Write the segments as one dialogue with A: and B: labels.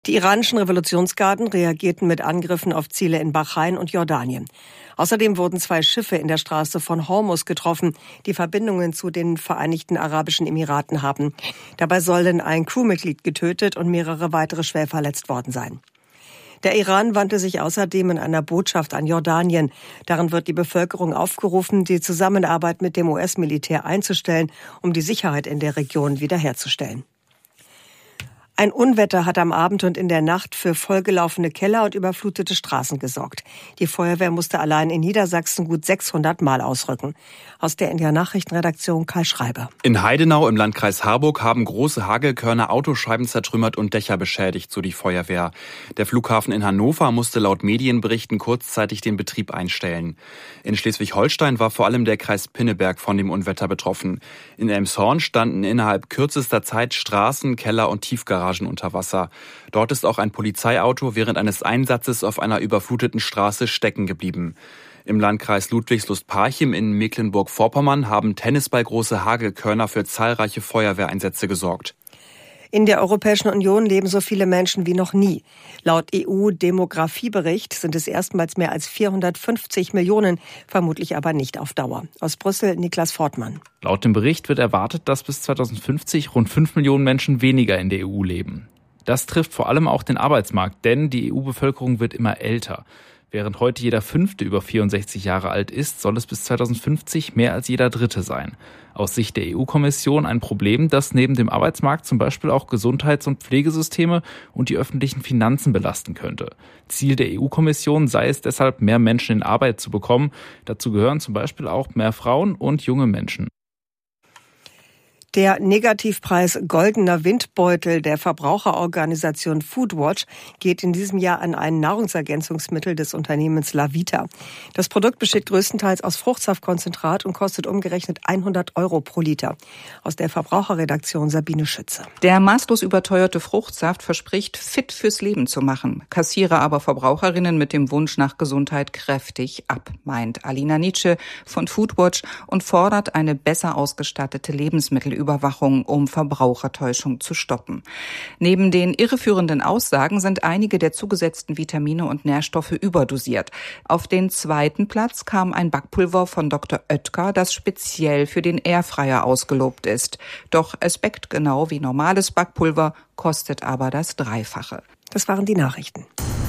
A: Die iranischen Revolutionsgarden reagierten mit Angriffen auf Ziele in Bahrain und Jordanien. Außerdem wurden 2 Schiffe in der Straße von Hormuz getroffen, die Verbindungen zu den Vereinigten Arabischen Emiraten haben. Dabei sollen ein Crewmitglied getötet und mehrere weitere schwer verletzt worden sein. Der Iran wandte sich außerdem in einer Botschaft an Jordanien. Darin wird die Bevölkerung aufgerufen, die Zusammenarbeit mit dem US-Militär einzustellen, um die Sicherheit in der Region wiederherzustellen. Ein Unwetter hat am Abend und in der Nacht für vollgelaufene Keller und überflutete Straßen gesorgt. Die Feuerwehr musste allein in Niedersachsen gut 600 Mal ausrücken. Aus der NDR Nachrichtenredaktion Karl Schreiber.
B: In Heidenau im Landkreis Harburg haben große Hagelkörner Autoscheiben zertrümmert und Dächer beschädigt, so die Feuerwehr. Der Flughafen in Hannover musste laut Medienberichten kurzzeitig den Betrieb einstellen. In Schleswig-Holstein war vor allem der Kreis Pinneberg von dem Unwetter betroffen. In Elmshorn standen innerhalb kürzester Zeit Straßen, Keller und Tiefgaragen unter Wasser. Dort ist auch ein Polizeiauto während eines Einsatzes auf einer überfluteten Straße stecken geblieben. Im Landkreis Ludwigslust-Parchim in Mecklenburg-Vorpommern haben tennisballgroße Hagelkörner für zahlreiche Feuerwehreinsätze gesorgt.
A: In der Europäischen Union leben so viele Menschen wie noch nie. Laut EU-Demografiebericht sind es erstmals mehr als 450 Millionen, vermutlich aber nicht auf Dauer. Aus Brüssel Niklas Fortmann.
C: Laut dem Bericht wird erwartet, dass bis 2050 rund 5 Millionen Menschen weniger in der EU leben. Das trifft vor allem auch den Arbeitsmarkt, denn die EU-Bevölkerung wird immer älter. Während heute jeder 5. über 64 Jahre alt ist, soll es bis 2050 mehr als jeder 3. sein. Aus Sicht der EU-Kommission ein Problem, das neben dem Arbeitsmarkt zum Beispiel auch Gesundheits- und Pflegesysteme und die öffentlichen Finanzen belasten könnte. Ziel der EU-Kommission sei es deshalb, mehr Menschen in Arbeit zu bekommen. Dazu gehören zum Beispiel auch mehr Frauen und junge Menschen.
A: Der Negativpreis Goldener Windbeutel der Verbraucherorganisation Foodwatch geht in diesem Jahr an ein Nahrungsergänzungsmittel des Unternehmens Lavita. Das Produkt besteht größtenteils aus Fruchtsaftkonzentrat und kostet umgerechnet 100 € pro Liter. Aus der Verbraucherredaktion Sabine Schütze.
D: Der maßlos überteuerte Fruchtsaft verspricht, fit fürs Leben zu machen, kassiere aber Verbraucherinnen mit dem Wunsch nach Gesundheit kräftig ab, meint Alina Nietzsche von Foodwatch und fordert eine besser ausgestattete Lebensmittelüberwachung, um Verbrauchertäuschung zu stoppen. Neben den irreführenden Aussagen sind einige der zugesetzten Vitamine und Nährstoffe überdosiert. Auf den 2. Platz kam ein Backpulver von Dr. Oetker, das speziell für den Airfryer ausgelobt ist. Doch es backt genau wie normales Backpulver, kostet aber das Dreifache.
A: Das waren die Nachrichten.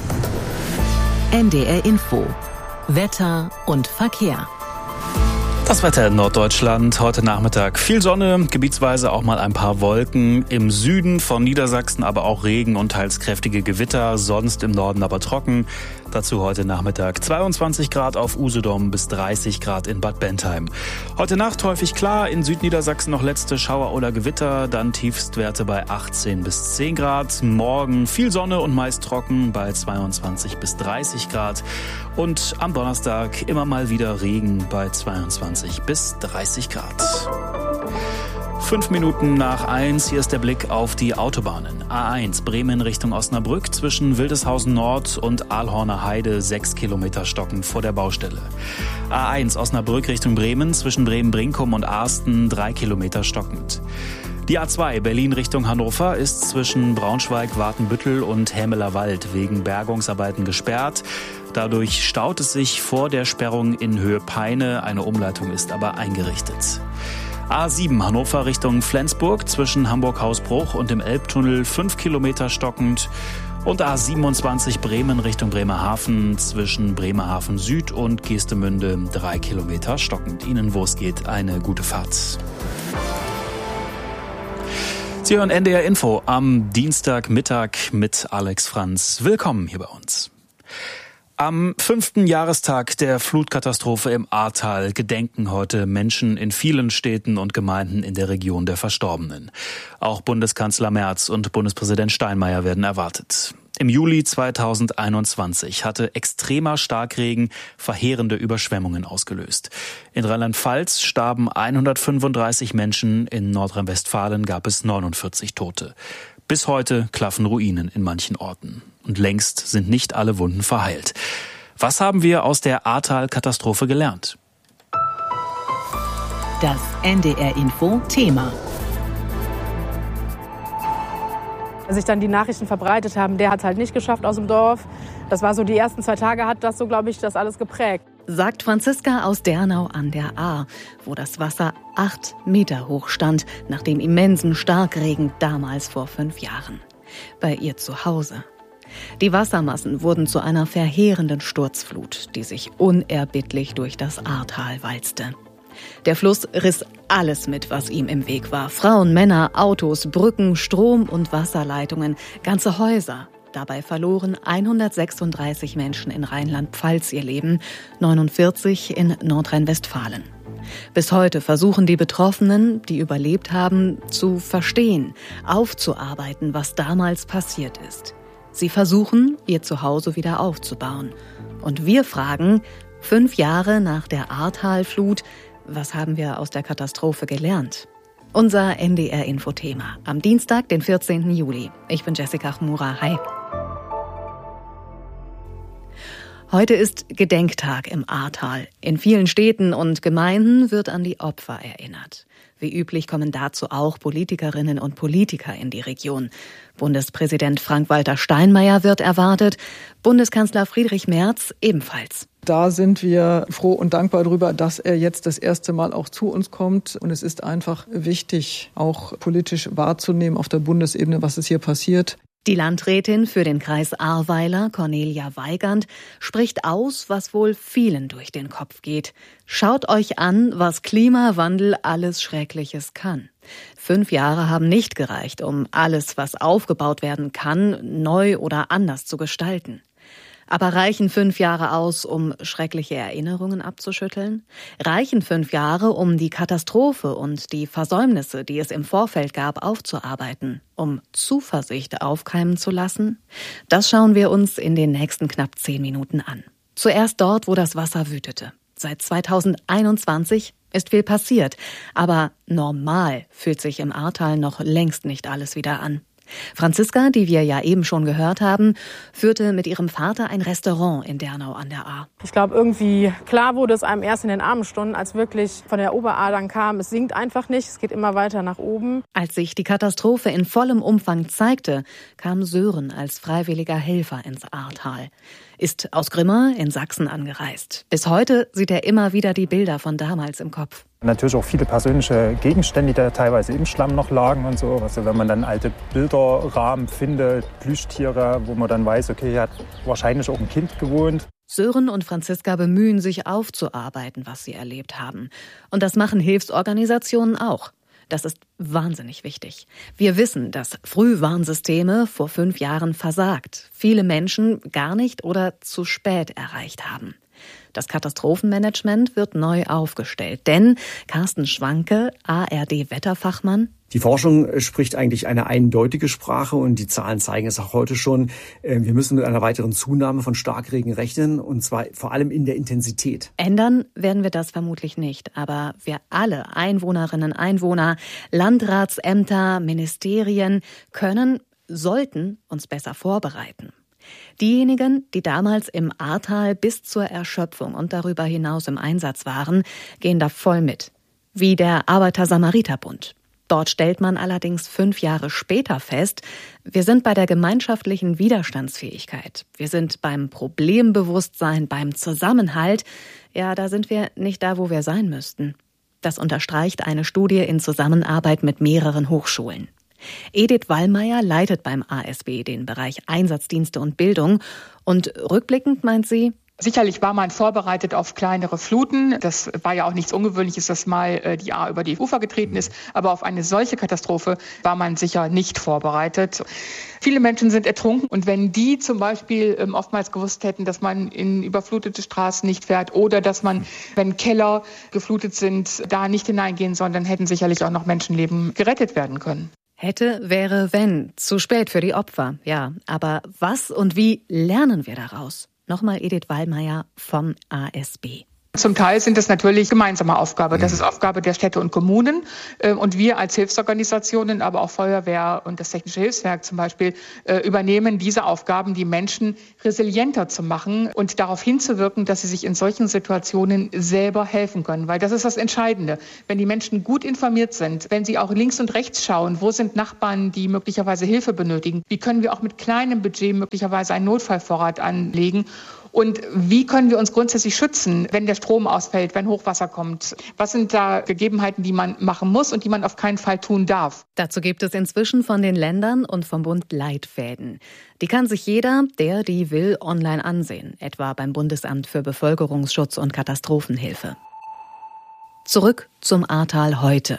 E: NDR Info. Wetter und Verkehr.
F: Das Wetter in Norddeutschland heute Nachmittag. Viel Sonne, gebietsweise auch mal ein paar Wolken. Im Süden von Niedersachsen aber auch Regen und teils kräftige Gewitter. Sonst im Norden aber trocken. Dazu heute Nachmittag 22 Grad auf Usedom bis 30 Grad in Bad Bentheim. Heute Nacht häufig klar, in Südniedersachsen noch letzte Schauer oder Gewitter. Dann Tiefstwerte bei 18 bis 10 Grad. Morgen viel Sonne und meist trocken bei 22 bis 30 Grad. Und am Donnerstag immer mal wieder Regen bei 22 bis 30 Grad. 5 Minuten nach 1, hier ist der Blick auf die Autobahnen. A1 Bremen Richtung Osnabrück zwischen Wildeshausen Nord und Aalhorner Heide 6 Kilometer stockend vor der Baustelle. A1 Osnabrück Richtung Bremen zwischen Bremen-Brinkum und Aarsten 3 Kilometer stockend. Die A2 Berlin Richtung Hannover ist zwischen Braunschweig, Watenbüttel und Hämeler Wald wegen Bergungsarbeiten gesperrt. Dadurch staut es sich vor der Sperrung in Höhe Peine. Eine Umleitung ist aber eingerichtet. A7 Hannover Richtung Flensburg zwischen Hamburg-Hausbruch und dem Elbtunnel 5 Kilometer stockend. Und A27 Bremen Richtung Bremerhaven zwischen Bremerhaven Süd und Geestemünde 3 Kilometer stockend. Ihnen, wo es geht, eine gute Fahrt. Sie hören NDR Info am Dienstagmittag mit Alex Franz. Willkommen hier bei uns. Am 5. Jahrestag der Flutkatastrophe im Ahrtal gedenken heute Menschen in vielen Städten und Gemeinden in der Region der Verstorbenen. Auch Bundeskanzler Merz und Bundespräsident Steinmeier werden erwartet. Im Juli 2021 hatte extremer Starkregen verheerende Überschwemmungen ausgelöst. In Rheinland-Pfalz starben 135 Menschen, in Nordrhein-Westfalen gab es 49 Tote. Bis heute klaffen Ruinen in manchen Orten. Und längst sind nicht alle Wunden verheilt. Was haben wir aus der Ahrtal-Katastrophe gelernt?
E: Das NDR Info Thema.
G: Als sich dann die Nachrichten verbreitet haben, der hat es halt nicht geschafft aus dem Dorf. Das war so, die ersten 2 Tage hat das so, glaube ich, das alles geprägt.
E: Sagt Franziska aus Dernau an der Ahr, wo das Wasser 8 Meter hoch stand, nach dem immensen Starkregen damals vor 5 Jahren. Bei ihr zu Hause. Die Wassermassen wurden zu einer verheerenden Sturzflut, die sich unerbittlich durch das Ahrtal walzte. Der Fluss riss alles mit, was ihm im Weg war. Frauen, Männer, Autos, Brücken, Strom- und Wasserleitungen, ganze Häuser. Dabei verloren 136 Menschen in Rheinland-Pfalz ihr Leben, 49 in Nordrhein-Westfalen. Bis heute versuchen die Betroffenen, die überlebt haben, zu verstehen, aufzuarbeiten, was damals passiert ist. Sie versuchen, ihr Zuhause wieder aufzubauen. Und wir fragen, 5 Jahre nach der Ahrtalflut, was haben wir aus der Katastrophe gelernt? Unser NDR-Infothema am Dienstag, den 14. Juli. Ich bin Jessica Chmura. Hi. Heute ist Gedenktag im Ahrtal. In vielen Städten und Gemeinden wird an die Opfer erinnert. Wie üblich kommen dazu auch Politikerinnen und Politiker in die Region. Bundespräsident Frank-Walter Steinmeier wird erwartet, Bundeskanzler Friedrich Merz ebenfalls.
H: Da sind wir froh und dankbar darüber, dass er jetzt das erste Mal auch zu uns kommt. Und es ist einfach wichtig, auch politisch wahrzunehmen auf der Bundesebene, was ist hier passiert.
E: Die Landrätin für den Kreis Ahrweiler, Cornelia Weigand, spricht aus, was wohl vielen durch den Kopf geht. Schaut euch an, was Klimawandel alles Schreckliches kann. 5 Jahre haben nicht gereicht, um alles, was aufgebaut werden kann, neu oder anders zu gestalten. Aber reichen 5 Jahre aus, um schreckliche Erinnerungen abzuschütteln? Reichen 5 Jahre, um die Katastrophe und die Versäumnisse, die es im Vorfeld gab, aufzuarbeiten? Um Zuversicht aufkeimen zu lassen? Das schauen wir uns in den nächsten knapp 10 Minuten an. Zuerst dort, wo das Wasser wütete. Seit 2021 ist viel passiert, aber normal fühlt sich im Ahrtal noch längst nicht alles wieder an. Franziska, die wir ja eben schon gehört haben, führte mit ihrem Vater ein Restaurant in Dernau an der Ahr.
G: Ich glaube, irgendwie klar wurde es einem erst in den Abendstunden, als wirklich von der Oberahr dann kam, es sinkt einfach nicht, es geht immer weiter nach oben.
E: Als sich die Katastrophe in vollem Umfang zeigte, kam Sören als freiwilliger Helfer ins Ahrtal. Ist aus Grimma in Sachsen angereist. Bis heute sieht er immer wieder die Bilder von damals im Kopf.
I: Natürlich auch viele persönliche Gegenstände, die da teilweise im Schlamm noch lagen und so. Also wenn man dann alte Bilderrahmen findet, Plüschtiere, wo man dann weiß, okay, hier hat wahrscheinlich auch ein Kind gewohnt.
E: Sören und Franziska bemühen sich aufzuarbeiten, was sie erlebt haben. Und das machen Hilfsorganisationen auch. Das ist wahnsinnig wichtig. Wir wissen, dass Frühwarnsysteme vor 5 Jahren versagt, viele Menschen gar nicht oder zu spät erreicht haben. Das Katastrophenmanagement wird neu aufgestellt, denn Carsten Schwanke, ARD-Wetterfachmann:
J: Die Forschung spricht eigentlich eine eindeutige Sprache und die Zahlen zeigen es auch heute schon. Wir müssen mit einer weiteren Zunahme von Starkregen rechnen und zwar vor allem in der Intensität.
E: Ändern werden wir das vermutlich nicht, aber wir alle, Einwohnerinnen, Einwohner, Landratsämter, Ministerien, sollten uns besser vorbereiten. Diejenigen, die damals im Ahrtal bis zur Erschöpfung und darüber hinaus im Einsatz waren, gehen da voll mit. Wie der Arbeiter-Samariter-Bund. Dort stellt man allerdings 5 Jahre später fest, wir sind bei der gemeinschaftlichen Widerstandsfähigkeit. Wir sind beim Problembewusstsein, beim Zusammenhalt. Ja, da sind wir nicht da, wo wir sein müssten. Das unterstreicht eine Studie in Zusammenarbeit mit mehreren Hochschulen. Edith Wallmeier leitet beim ASB den Bereich Einsatzdienste und Bildung. Und rückblickend meint sie:
K: Sicherlich war man vorbereitet auf kleinere Fluten. Das war ja auch nichts Ungewöhnliches, dass mal die Ahr über die Ufer getreten ist. Aber auf eine solche Katastrophe war man sicher nicht vorbereitet. Viele Menschen sind ertrunken. Und wenn die zum Beispiel oftmals gewusst hätten, dass man in überflutete Straßen nicht fährt oder dass man, wenn Keller geflutet sind, da nicht hineingehen soll, dann hätten sicherlich auch noch Menschenleben gerettet werden können.
E: Hätte, wäre, wenn. Zu spät für die Opfer, ja. Aber was und wie lernen wir daraus? Nochmal Edith Wallmeier vom ASB.
K: Zum Teil sind es natürlich gemeinsame Aufgaben. Das ist Aufgabe der Städte und Kommunen. Und wir als Hilfsorganisationen, aber auch Feuerwehr und das Technische Hilfswerk zum Beispiel, übernehmen diese Aufgaben, die Menschen resilienter zu machen und darauf hinzuwirken, dass sie sich in solchen Situationen selber helfen können. Weil das ist das Entscheidende. Wenn die Menschen gut informiert sind, wenn sie auch links und rechts schauen, wo sind Nachbarn, die möglicherweise Hilfe benötigen, wie können wir auch mit kleinem Budget möglicherweise einen Notfallvorrat anlegen, und wie können wir uns grundsätzlich schützen, wenn der Strom ausfällt, wenn Hochwasser kommt? Was sind da Gegebenheiten, die man machen muss und die man auf keinen Fall tun darf?
E: Dazu gibt es inzwischen von den Ländern und vom Bund Leitfäden. Die kann sich jeder, der die will, online ansehen, etwa beim Bundesamt für Bevölkerungsschutz und Katastrophenhilfe. Zurück zum Ahrtal heute.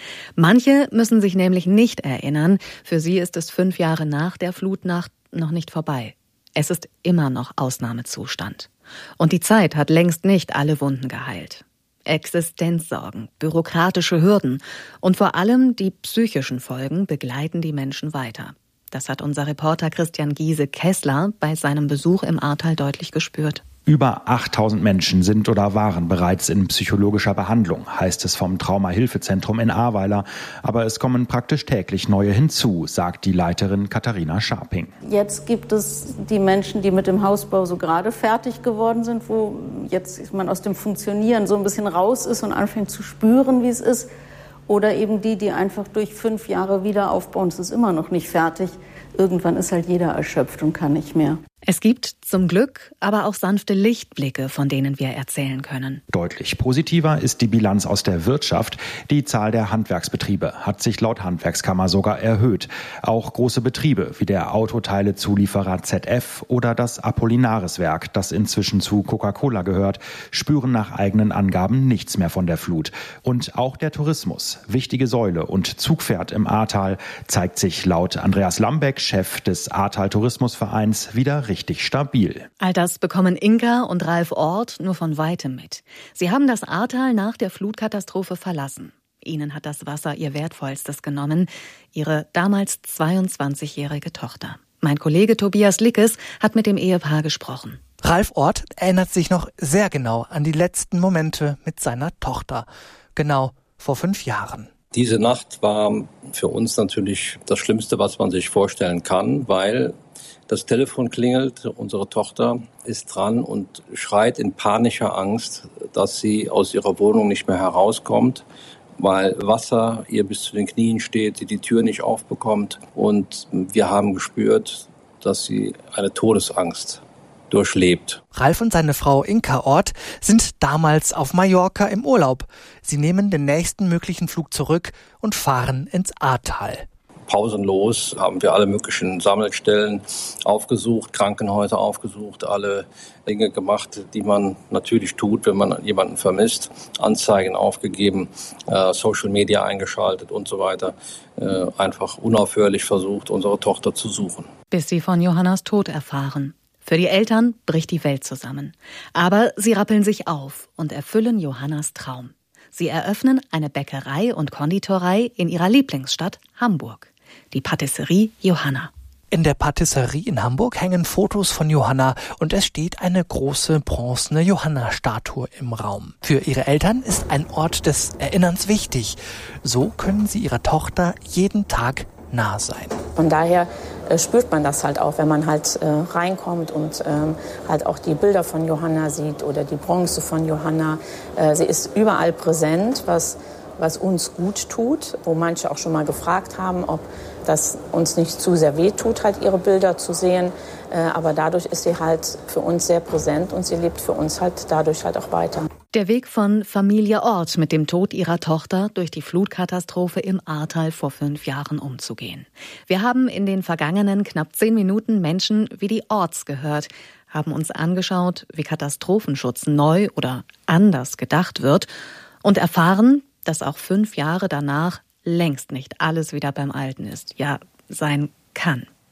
E: Manche müssen sich nämlich nicht erinnern, für sie ist es 5 Jahre nach der Flutnacht noch nicht vorbei. Es ist immer noch Ausnahmezustand. Und die Zeit hat längst nicht alle Wunden geheilt. Existenzsorgen, bürokratische Hürden und vor allem die psychischen Folgen begleiten die Menschen weiter. Das hat unser Reporter Christian Giese-Kessler bei seinem Besuch im Ahrtal deutlich gespürt.
L: Über 8000 Menschen sind oder waren bereits in psychologischer Behandlung, heißt es vom Traumahilfezentrum in Ahrweiler. Aber es kommen praktisch täglich neue hinzu, sagt die Leiterin Katharina Scharping.
M: Jetzt gibt es die Menschen, die mit dem Hausbau so gerade fertig geworden sind, wo jetzt man aus dem Funktionieren so ein bisschen raus ist und anfängt zu spüren, wie es ist. Oder eben die einfach durch 5 Jahre wieder aufbauen. Es ist immer noch nicht fertig. Irgendwann ist halt jeder erschöpft und kann nicht mehr.
E: Es gibt zum Glück aber auch sanfte Lichtblicke, von denen wir erzählen können.
L: Deutlich positiver ist die Bilanz aus der Wirtschaft. Die Zahl der Handwerksbetriebe hat sich laut Handwerkskammer sogar erhöht. Auch große Betriebe wie der Autoteilezulieferer ZF oder das Apollinaris-Werk, das inzwischen zu Coca-Cola gehört, spüren nach eigenen Angaben nichts mehr von der Flut. Und auch der Tourismus, wichtige Säule und Zugpferd im Ahrtal, zeigt sich laut Andreas Lambeck, Chef des Ahrtal Tourismusvereins, wieder richtig stabil.
E: All das bekommen Inka und Ralf Orth nur von weitem mit. Sie haben das Ahrtal nach der Flutkatastrophe verlassen. Ihnen hat das Wasser ihr Wertvollstes genommen, ihre damals 22-jährige Tochter. Mein Kollege Tobias Lickes hat mit dem Ehepaar gesprochen.
N: Ralf Orth erinnert sich noch sehr genau an die letzten Momente mit seiner Tochter. Genau vor 5 Jahren.
O: Diese Nacht war für uns natürlich das Schlimmste, was man sich vorstellen kann, weil das Telefon klingelt, unsere Tochter ist dran und schreit in panischer Angst, dass sie aus ihrer Wohnung nicht mehr herauskommt, weil Wasser ihr bis zu den Knien steht, sie die Tür nicht aufbekommt. Und wir haben gespürt, dass sie eine Todesangst durchlebt.
N: Ralf und seine Frau Inka Orth sind damals auf Mallorca im Urlaub. Sie nehmen den nächsten möglichen Flug zurück und fahren ins Ahrtal.
O: Pausenlos haben wir alle möglichen Sammelstellen aufgesucht, Krankenhäuser aufgesucht, alle Dinge gemacht, die man natürlich tut, wenn man jemanden vermisst, Anzeigen aufgegeben, Social Media eingeschaltet und so weiter, einfach unaufhörlich versucht, unsere Tochter zu suchen.
E: Bis sie von Johannas Tod erfahren. Für die Eltern bricht die Welt zusammen. Aber sie rappeln sich auf und erfüllen Johannas Traum. Sie eröffnen eine Bäckerei und Konditorei in ihrer Lieblingsstadt Hamburg. Die Patisserie Johanna.
N: In der Patisserie in Hamburg hängen Fotos von Johanna und es steht eine große bronzene Johanna-Statue im Raum. Für ihre Eltern ist ein Ort des Erinnerns wichtig. So können sie ihrer Tochter jeden Tag nah sein.
P: Von daher spürt man das halt auch, wenn man halt reinkommt und halt auch die Bilder von Johanna sieht oder die Bronze von Johanna. Sie ist überall präsent, was uns gut tut, wo manche auch schon mal gefragt haben, ob das uns nicht zu sehr wehtut, halt ihre Bilder zu sehen. Aber dadurch ist sie halt für uns sehr präsent und sie lebt für uns halt dadurch halt auch weiter.
E: Der Weg von Familie Orth mit dem Tod ihrer Tochter durch die Flutkatastrophe im Ahrtal vor 5 Jahren umzugehen. Wir haben in den vergangenen knapp 10 Minuten Menschen wie die Orths gehört, haben uns angeschaut, wie Katastrophenschutz neu oder anders gedacht wird und erfahren, dass auch 5 Jahre danach längst nicht alles wieder beim Alten ist, ja, sein kann.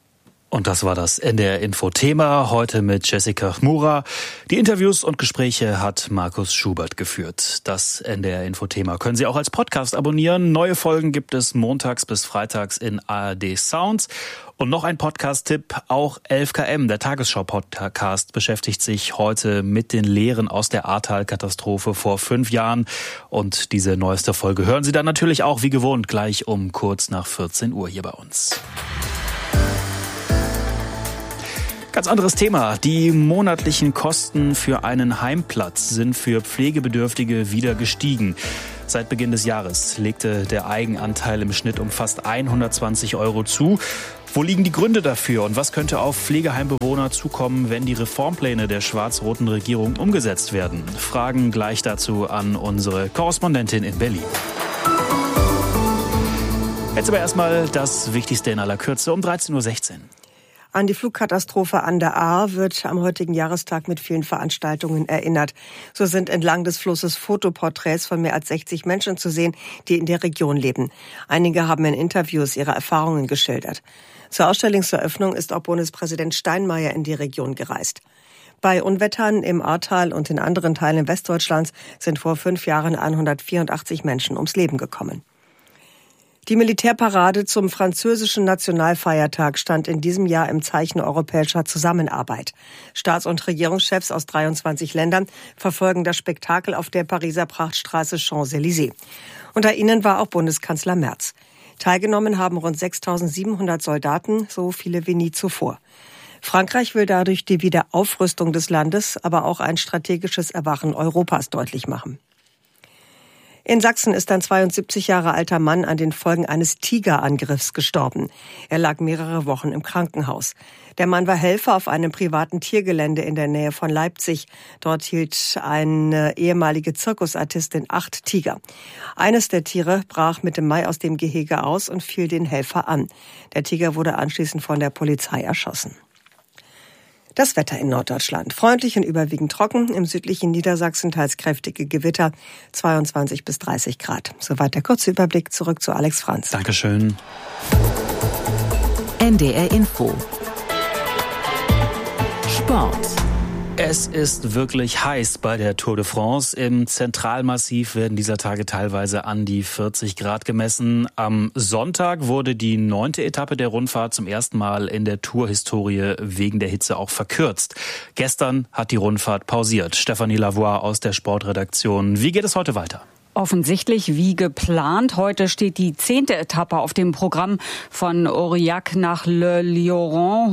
F: Und das war das NDR Info-Thema, heute mit Jessica Chmura. Die Interviews und Gespräche hat Markus Schubert geführt. Das NDR Info-Thema können Sie auch als Podcast abonnieren. Neue Folgen gibt es montags bis freitags in ARD Sounds. Und noch ein Podcast-Tipp, auch 11KM, der Tagesschau-Podcast, beschäftigt sich heute mit den Lehren aus der Ahrtal-Katastrophe vor 5 Jahren. Und diese neueste Folge hören Sie dann natürlich auch wie gewohnt gleich um kurz nach 14 Uhr hier bei uns. Ganz anderes Thema. Die monatlichen Kosten für einen Heimplatz sind für Pflegebedürftige wieder gestiegen. Seit Beginn des Jahres legte der Eigenanteil im Schnitt um fast 120 € zu. Wo liegen die Gründe dafür und was könnte auf Pflegeheimbewohner zukommen, wenn die Reformpläne der schwarz-roten Regierung umgesetzt werden? Fragen gleich dazu an unsere Korrespondentin in Berlin. Jetzt aber erstmal das Wichtigste in aller Kürze um 13:16 Uhr.
A: An die Flugkatastrophe an der Ahr wird am heutigen Jahrestag mit vielen Veranstaltungen erinnert. So sind entlang des Flusses Fotoporträts von mehr als 60 Menschen zu sehen, die in der Region leben. Einige haben in Interviews ihre Erfahrungen geschildert. Zur Ausstellungseröffnung ist auch Bundespräsident Steinmeier in die Region gereist. Bei Unwettern im Ahrtal und in anderen Teilen Westdeutschlands sind vor 5 Jahren 184 Menschen ums Leben gekommen. Die Militärparade zum französischen Nationalfeiertag stand in diesem Jahr im Zeichen europäischer Zusammenarbeit. Staats- und Regierungschefs aus 23 Ländern verfolgen das Spektakel auf der Pariser Prachtstraße Champs-Élysées. Unter ihnen war auch Bundeskanzler Merz. Teilgenommen haben rund 6.700 Soldaten, so viele wie nie zuvor. Frankreich will dadurch die Wiederaufrüstung des Landes, aber auch ein strategisches Erwachen Europas deutlich machen. In Sachsen ist ein 72 Jahre alter Mann an den Folgen eines Tigerangriffs gestorben. Er lag mehrere Wochen im Krankenhaus. Der Mann war Helfer auf einem privaten Tiergelände in der Nähe von Leipzig. Dort hielt eine ehemalige Zirkusartistin 8 Tiger. Eines der Tiere brach Mitte Mai aus dem Gehege aus und fiel den Helfer an. Der Tiger wurde anschließend von der Polizei erschossen. Das Wetter in Norddeutschland. Freundlich und überwiegend trocken. Im südlichen Niedersachsen teils kräftige Gewitter. 22 bis 30 Grad. Soweit der kurze Überblick. Zurück zu Alex Franz.
F: Dankeschön.
Q: NDR Info. Sport.
F: Es ist wirklich heiß bei der Tour de France. Im Zentralmassiv werden dieser Tage teilweise an die 40 Grad gemessen. Am Sonntag wurde die 9. Etappe der Rundfahrt zum ersten Mal in der Tourhistorie wegen der Hitze auch verkürzt. Gestern hat die Rundfahrt pausiert. Stefanie Lavoie aus der Sportredaktion. Wie geht es heute weiter?
R: Offensichtlich wie geplant. Heute steht die 10. Etappe auf dem Programm von Aurillac nach Le Lioran.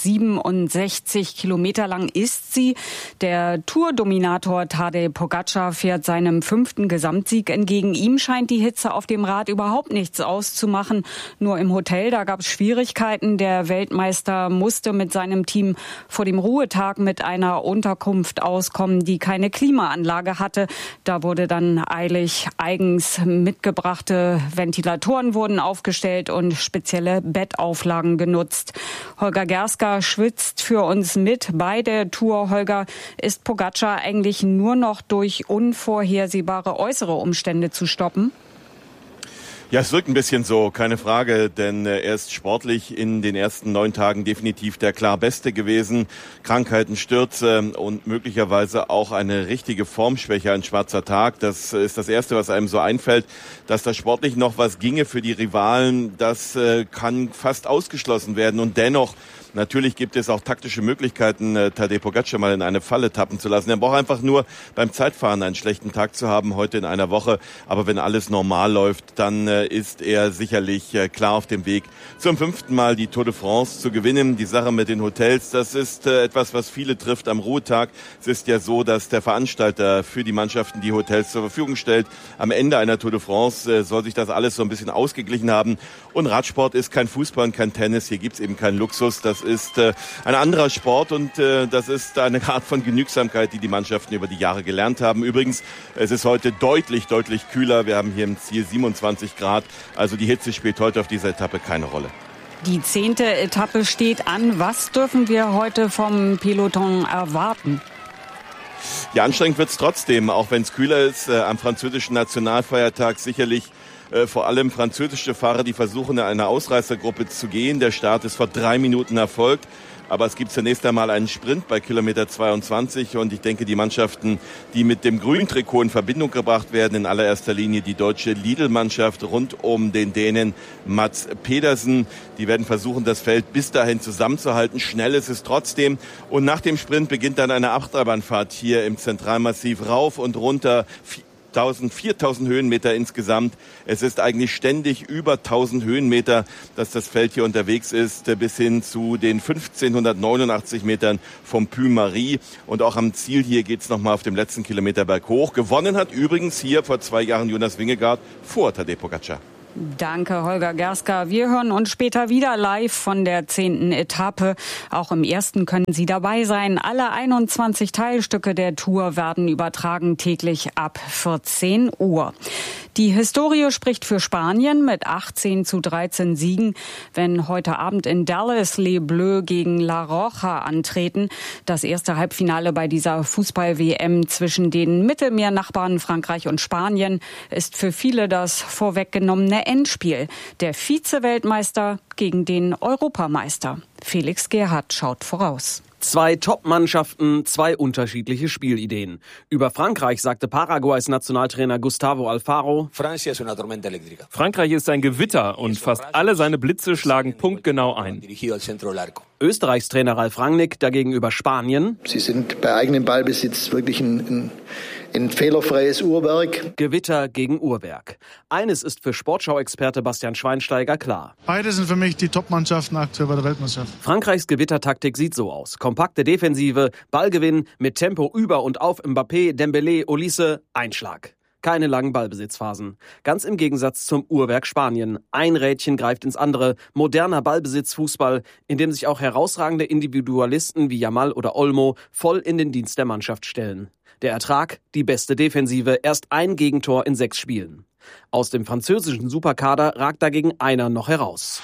R: 167 Kilometer lang ist sie. Der Tour-Dominator Tadej Pogačar fährt seinem 5. Gesamtsieg entgegen. Ihm scheint die Hitze auf dem Rad überhaupt nichts auszumachen. Nur im Hotel, da gab es Schwierigkeiten. Der Weltmeister musste mit seinem Team vor dem Ruhetag mit einer Unterkunft auskommen, die keine Klimaanlage hatte. Da wurde dann eilig eigens mitgebrachte Ventilatoren wurden aufgestellt und spezielle Bettauflagen genutzt. Holger Gerska schwitzt für uns mit bei der Tour. Holger, ist Pogačar eigentlich nur noch durch unvorhersehbare äußere Umstände zu stoppen?
S: Ja, es wirkt ein bisschen so, keine Frage, denn er ist sportlich in den ersten 9 Tagen definitiv der klar Beste gewesen. Krankheiten, Stürze und möglicherweise auch eine richtige Formschwäche, ein schwarzer Tag. Das ist das Erste, was einem so einfällt. Dass da sportlich noch was ginge für die Rivalen, das kann fast ausgeschlossen werden. Und dennoch, natürlich gibt es auch taktische Möglichkeiten, Tadej Pogačar mal in eine Falle tappen zu lassen. Er braucht einfach nur beim Zeitfahren einen schlechten Tag zu haben, heute in einer Woche. Aber wenn alles normal läuft, dann ist er sicherlich klar auf dem Weg, zum 5. Mal die Tour de France zu gewinnen. Die Sache mit den Hotels, das ist etwas, was viele trifft am Ruhetag. Es ist ja so, dass der Veranstalter für die Mannschaften die Hotels zur Verfügung stellt. Am Ende einer Tour de France soll sich das alles so ein bisschen ausgeglichen haben. Und Radsport ist kein Fußball und kein Tennis. Hier gibt's eben keinen Luxus. Das ist ein anderer Sport und das ist eine Art von Genügsamkeit, die die Mannschaften über die Jahre gelernt haben. Übrigens, es ist heute deutlich kühler. Wir haben hier im Ziel 27 Grad. Also die Hitze spielt heute auf dieser Etappe keine Rolle.
R: Die 10. Etappe steht an. Was dürfen wir heute vom Peloton erwarten?
S: Ja, anstrengend wird's trotzdem, auch wenn es kühler ist. Am französischen Nationalfeiertag sicherlich vor allem französische Fahrer, die versuchen, in eine Ausreißergruppe zu gehen. Der Start ist vor 3 Minuten erfolgt. Aber es gibt zunächst einmal einen Sprint bei Kilometer 22 und ich denke, die Mannschaften, die mit dem grünen Trikot in Verbindung gebracht werden, in allererster Linie die deutsche Lidl-Mannschaft rund um den Dänen Mats Pedersen. Die werden versuchen, das Feld bis dahin zusammenzuhalten. Schnell ist es trotzdem. Und nach dem Sprint beginnt dann eine Achterbahnfahrt hier im Zentralmassiv rauf und runter. 4.000 Höhenmeter insgesamt. Es ist eigentlich ständig über 1.000 Höhenmeter, dass das Feld hier unterwegs ist, bis hin zu den 1.589 Metern vom Puy-Marie. Und auch am Ziel hier geht es nochmal auf dem letzten Kilometer berghoch. Gewonnen hat übrigens hier vor 2 Jahren Jonas Vingegaard vor Tadej Pogačar.
R: Danke, Holger Gerska. Wir hören uns später wieder live von der 10. Etappe. Auch im ersten können Sie dabei sein. Alle 21 Teilstücke der Tour werden übertragen täglich ab 14 Uhr. Die Historie spricht für Spanien mit 18:13 Siegen. Wenn heute Abend in Dallas Les Bleus gegen La Roja antreten, das erste Halbfinale bei dieser Fußball-WM zwischen den Mittelmeernachbarn Frankreich und Spanien, ist für viele das vorweggenommene Endspiel. Der Vize-Weltmeister gegen den Europameister. Felix Gerhardt schaut voraus.
Q: 2 Top-Mannschaften, 2 unterschiedliche Spielideen. Über Frankreich sagte Paraguays Nationaltrainer Gustavo Alfaro:
T: Frankreich ist ein Gewitter und fast alle seine Blitze schlagen punktgenau ein.
Q: Österreichs Trainer Ralf Rangnick dagegen über Spanien:
U: Sie sind bei eigenem Ballbesitz wirklich ein fehlerfreies Uhrwerk.
Q: Gewitter gegen Uhrwerk. Eines ist für Sportschau-Experte Bastian Schweinsteiger klar.
V: Beide sind für mich die Top-Mannschaften aktuell bei der Weltmeisterschaft.
Q: Frankreichs Gewittertaktik sieht so aus. Kompakte Defensive, Ballgewinn, mit Tempo über und auf Mbappé, Dembélé, Olise, Einschlag. Keine langen Ballbesitzphasen. Ganz im Gegensatz zum Uhrwerk Spanien. Ein Rädchen greift ins andere. Moderner Ballbesitzfußball, in dem sich auch herausragende Individualisten wie Yamal oder Olmo voll in den Dienst der Mannschaft stellen. Der Ertrag, die beste Defensive, erst ein Gegentor in 6 Spielen. Aus dem französischen Superkader ragt dagegen einer noch heraus.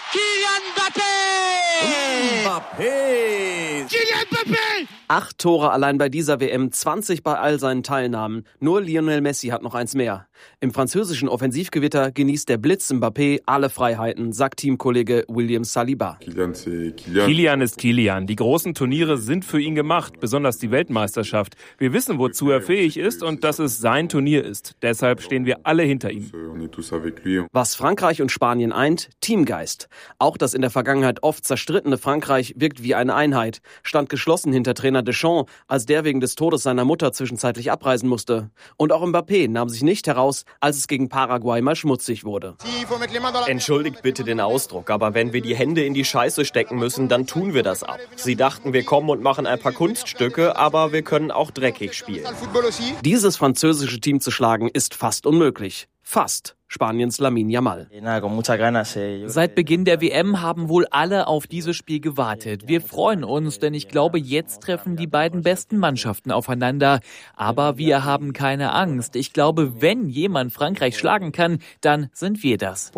W: Kylian Mbappé!
Q: 8 Tore allein bei dieser WM, 20 bei all seinen Teilnahmen. Nur Lionel Messi hat noch eins mehr. Im französischen Offensivgewitter genießt der Blitz Mbappé alle Freiheiten, sagt Teamkollege William Saliba.
T: Kylian ist Kylian. Die großen Turniere sind für ihn gemacht, besonders die Weltmeisterschaft. Wir wissen, wozu er fähig ist und dass es sein Turnier ist. Deshalb stehen wir alle hinter ihm.
Q: Was Frankreich und Spanien eint, Teamgeist. Auch das in der Vergangenheit oft zerstrittene Frankreich wirkt wie eine Einheit, stand geschlossen hinter Trainer Deschamps, als der wegen des Todes seiner Mutter zwischenzeitlich abreisen musste. Und auch Mbappé nahm sich nicht heraus, als es gegen Paraguay mal schmutzig wurde.
X: Entschuldigt bitte den Ausdruck, aber wenn wir die Hände in die Scheiße stecken müssen, dann tun wir das auch. Sie dachten, wir kommen und machen ein paar Kunststücke, aber wir können auch dreckig spielen.
Q: Dieses französische Team zu schlagen, ist fast unmöglich. Fast. Spaniens Lamine Yamal.
Y: Seit Beginn der WM haben wohl alle auf dieses Spiel gewartet. Wir freuen uns, denn ich glaube, jetzt treffen die beiden besten Mannschaften aufeinander. Aber wir haben keine Angst. Ich glaube, wenn jemand Frankreich schlagen kann, dann sind wir das.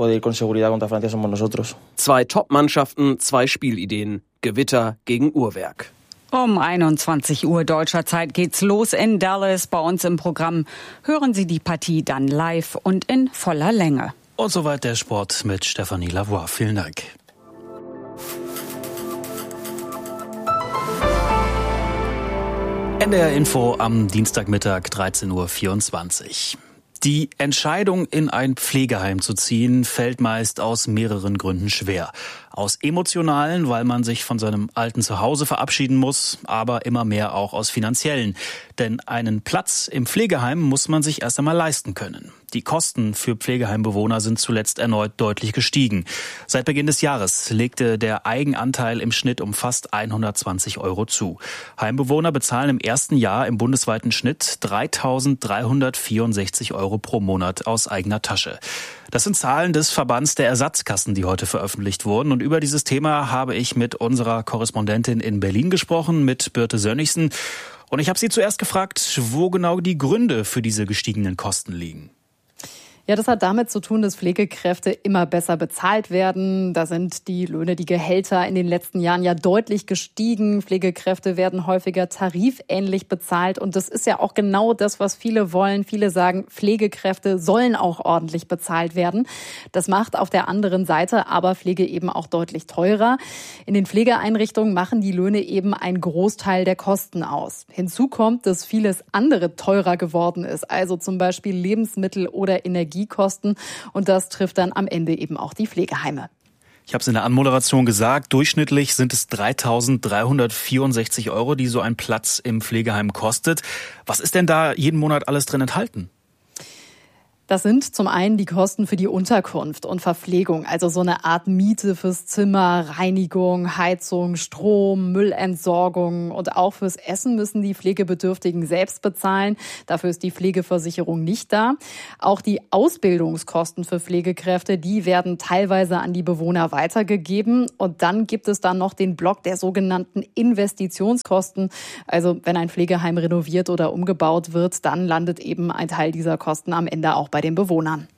Q: 2 Top-Mannschaften, 2 Spielideen. Gewitter gegen Uhrwerk.
R: Um 21 Uhr deutscher Zeit geht's los in Dallas. Bei uns im Programm hören Sie die Partie dann live und in voller Länge.
F: Und soweit der Sport mit Stefanie Lavoie. Vielen Dank. NDR Info am Dienstagmittag 13:24 Uhr. Die Entscheidung, in ein Pflegeheim zu ziehen, fällt meist aus mehreren Gründen schwer. Aus emotionalen, weil man sich von seinem alten Zuhause verabschieden muss, aber immer mehr auch aus finanziellen. Denn einen Platz im Pflegeheim muss man sich erst einmal leisten können. Die Kosten für Pflegeheimbewohner sind zuletzt erneut deutlich gestiegen. Seit Beginn des Jahres legte der Eigenanteil im Schnitt um fast 120 € zu. Heimbewohner bezahlen im ersten Jahr im bundesweiten Schnitt 3.364 € pro Monat aus eigener Tasche. Das sind Zahlen des Verbands der Ersatzkassen, die heute veröffentlicht wurden. Und über dieses Thema habe ich mit unserer Korrespondentin in Berlin gesprochen, mit Birte Sönnigsen. Und ich habe sie zuerst gefragt, wo genau die Gründe für diese gestiegenen Kosten liegen.
G: Ja, das hat damit zu tun, dass Pflegekräfte immer besser bezahlt werden. Da sind die Löhne, die Gehälter in den letzten Jahren ja deutlich gestiegen. Pflegekräfte werden häufiger tarifähnlich bezahlt. Und das ist ja auch genau das, was viele wollen. Viele sagen, Pflegekräfte sollen auch ordentlich bezahlt werden. Das macht auf der anderen Seite aber Pflege eben auch deutlich teurer. In den Pflegeeinrichtungen machen die Löhne eben einen Großteil der Kosten aus. Hinzu kommt, dass vieles andere teurer geworden ist. Also zum Beispiel Lebensmittel oder Energiekosten. Und das trifft dann am Ende eben auch die Pflegeheime.
F: Ich habe es in der Anmoderation gesagt, durchschnittlich sind es 3.364 €, die so ein Platz im Pflegeheim kostet. Was ist denn da jeden Monat alles drin enthalten?
G: Das sind zum einen die Kosten für die Unterkunft und Verpflegung, also so eine Art Miete fürs Zimmer, Reinigung, Heizung, Strom, Müllentsorgung und auch fürs Essen müssen die Pflegebedürftigen selbst bezahlen. Dafür ist die Pflegeversicherung nicht da. Auch die Ausbildungskosten für Pflegekräfte, die werden teilweise an die Bewohner weitergegeben. Und dann gibt es dann noch den Block der sogenannten Investitionskosten. Also wenn ein Pflegeheim renoviert oder umgebaut wird, dann landet eben ein Teil dieser Kosten am Ende auch bei den Bewohnern.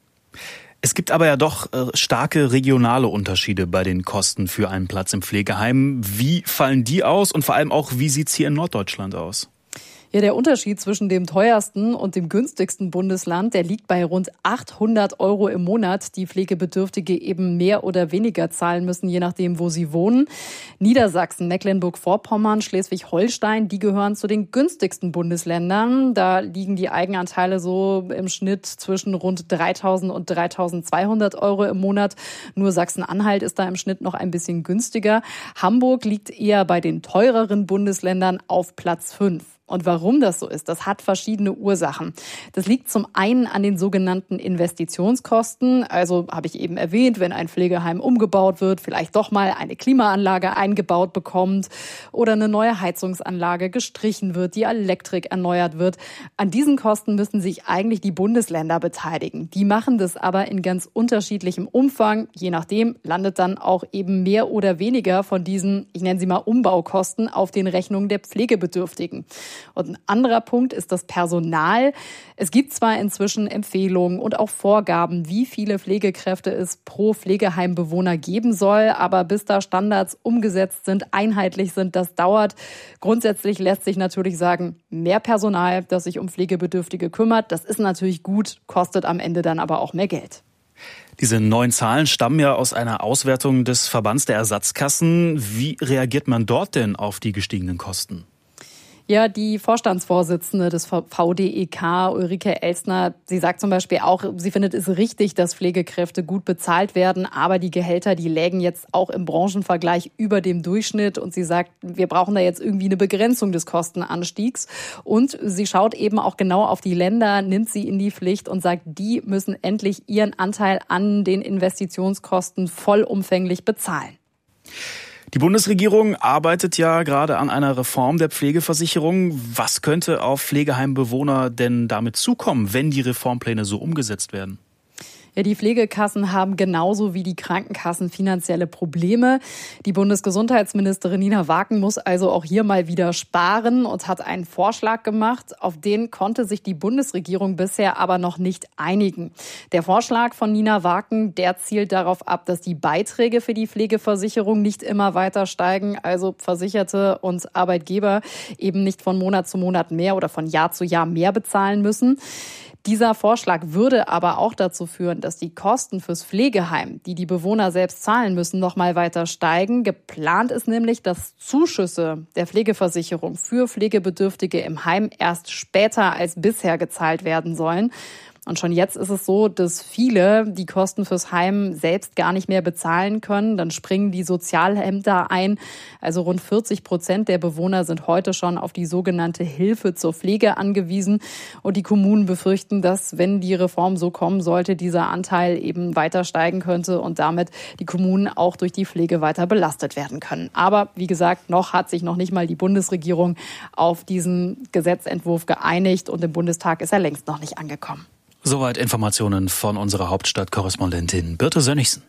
F: Es gibt aber ja doch starke regionale Unterschiede bei den Kosten für einen Platz im Pflegeheim. Wie fallen die aus und vor allem auch, wie sieht's hier in Norddeutschland aus?
G: Ja, der Unterschied zwischen dem teuersten und dem günstigsten Bundesland, der liegt bei rund 800 € im Monat, die Pflegebedürftige eben mehr oder weniger zahlen müssen, je nachdem, wo sie wohnen. Niedersachsen, Mecklenburg-Vorpommern, Schleswig-Holstein, die gehören zu den günstigsten Bundesländern. Da liegen die Eigenanteile so im Schnitt zwischen rund 3.000 und 3.200 € im Monat. Nur Sachsen-Anhalt ist da im Schnitt noch ein bisschen günstiger. Hamburg liegt eher bei den teureren Bundesländern auf Platz 5. Und warum das so ist, das hat verschiedene Ursachen. Das liegt zum einen an den sogenannten Investitionskosten. Also habe ich eben erwähnt, wenn ein Pflegeheim umgebaut wird, vielleicht doch mal eine Klimaanlage eingebaut bekommt oder eine neue Heizungsanlage gestrichen wird, die Elektrik erneuert wird. An diesen Kosten müssen sich eigentlich die Bundesländer beteiligen. Die machen das aber in ganz unterschiedlichem Umfang. Je nachdem landet dann auch eben mehr oder weniger von diesen, ich nenne sie mal Umbaukosten, auf den Rechnungen der Pflegebedürftigen. Und ein anderer Punkt ist das Personal. Es gibt zwar inzwischen Empfehlungen und auch Vorgaben, wie viele Pflegekräfte es pro Pflegeheimbewohner geben soll, aber bis da Standards umgesetzt sind, einheitlich sind, das dauert. Grundsätzlich lässt sich natürlich sagen, mehr Personal, das sich um Pflegebedürftige kümmert, das ist natürlich gut, kostet am Ende dann aber auch mehr Geld.
F: Diese neuen Zahlen stammen ja aus einer Auswertung des Verbands der Ersatzkassen. Wie reagiert man dort denn auf die gestiegenen Kosten?
G: Ja, die Vorstandsvorsitzende des VDEK, Ulrike Elsner, sie sagt zum Beispiel auch, sie findet es richtig, dass Pflegekräfte gut bezahlt werden, aber die Gehälter, die lägen jetzt auch im Branchenvergleich über dem Durchschnitt und sie sagt, wir brauchen da jetzt irgendwie eine Begrenzung des Kostenanstiegs und sie schaut eben auch genau auf die Länder, nimmt sie in die Pflicht und sagt, die müssen endlich ihren Anteil an den Investitionskosten vollumfänglich bezahlen.
F: Die Bundesregierung arbeitet ja gerade an einer Reform der Pflegeversicherung. Was könnte auf Pflegeheimbewohner denn damit zukommen, wenn die Reformpläne so umgesetzt werden?
G: Ja, die Pflegekassen haben genauso wie die Krankenkassen finanzielle Probleme. Die Bundesgesundheitsministerin Nina Wagen muss also auch hier mal wieder sparen und hat einen Vorschlag gemacht. Auf den konnte sich die Bundesregierung bisher aber noch nicht einigen. Der Vorschlag von Nina Wagen, der zielt darauf ab, dass die Beiträge für die Pflegeversicherung nicht immer weiter steigen. Also Versicherte und Arbeitgeber eben nicht von Monat zu Monat mehr oder von Jahr zu Jahr mehr bezahlen müssen. Dieser Vorschlag würde aber auch dazu führen, dass die Kosten fürs Pflegeheim, die die Bewohner selbst zahlen müssen, noch mal weiter steigen. Geplant ist nämlich, dass Zuschüsse der Pflegeversicherung für Pflegebedürftige im Heim erst später als bisher gezahlt werden sollen. Und schon jetzt ist es so, dass viele die Kosten fürs Heim selbst gar nicht mehr bezahlen können. Dann springen die Sozialämter ein. Also rund 40% der Bewohner sind heute schon auf die sogenannte Hilfe zur Pflege angewiesen. Und die Kommunen befürchten, dass, wenn die Reform so kommen sollte, dieser Anteil eben weiter steigen könnte und damit die Kommunen auch durch die Pflege weiter belastet werden können. Aber wie gesagt, noch hat sich noch nicht mal die Bundesregierung auf diesen Gesetzentwurf geeinigt und im Bundestag ist er längst noch nicht angekommen.
F: Soweit Informationen von unserer Hauptstadtkorrespondentin Birte Sönnigsen.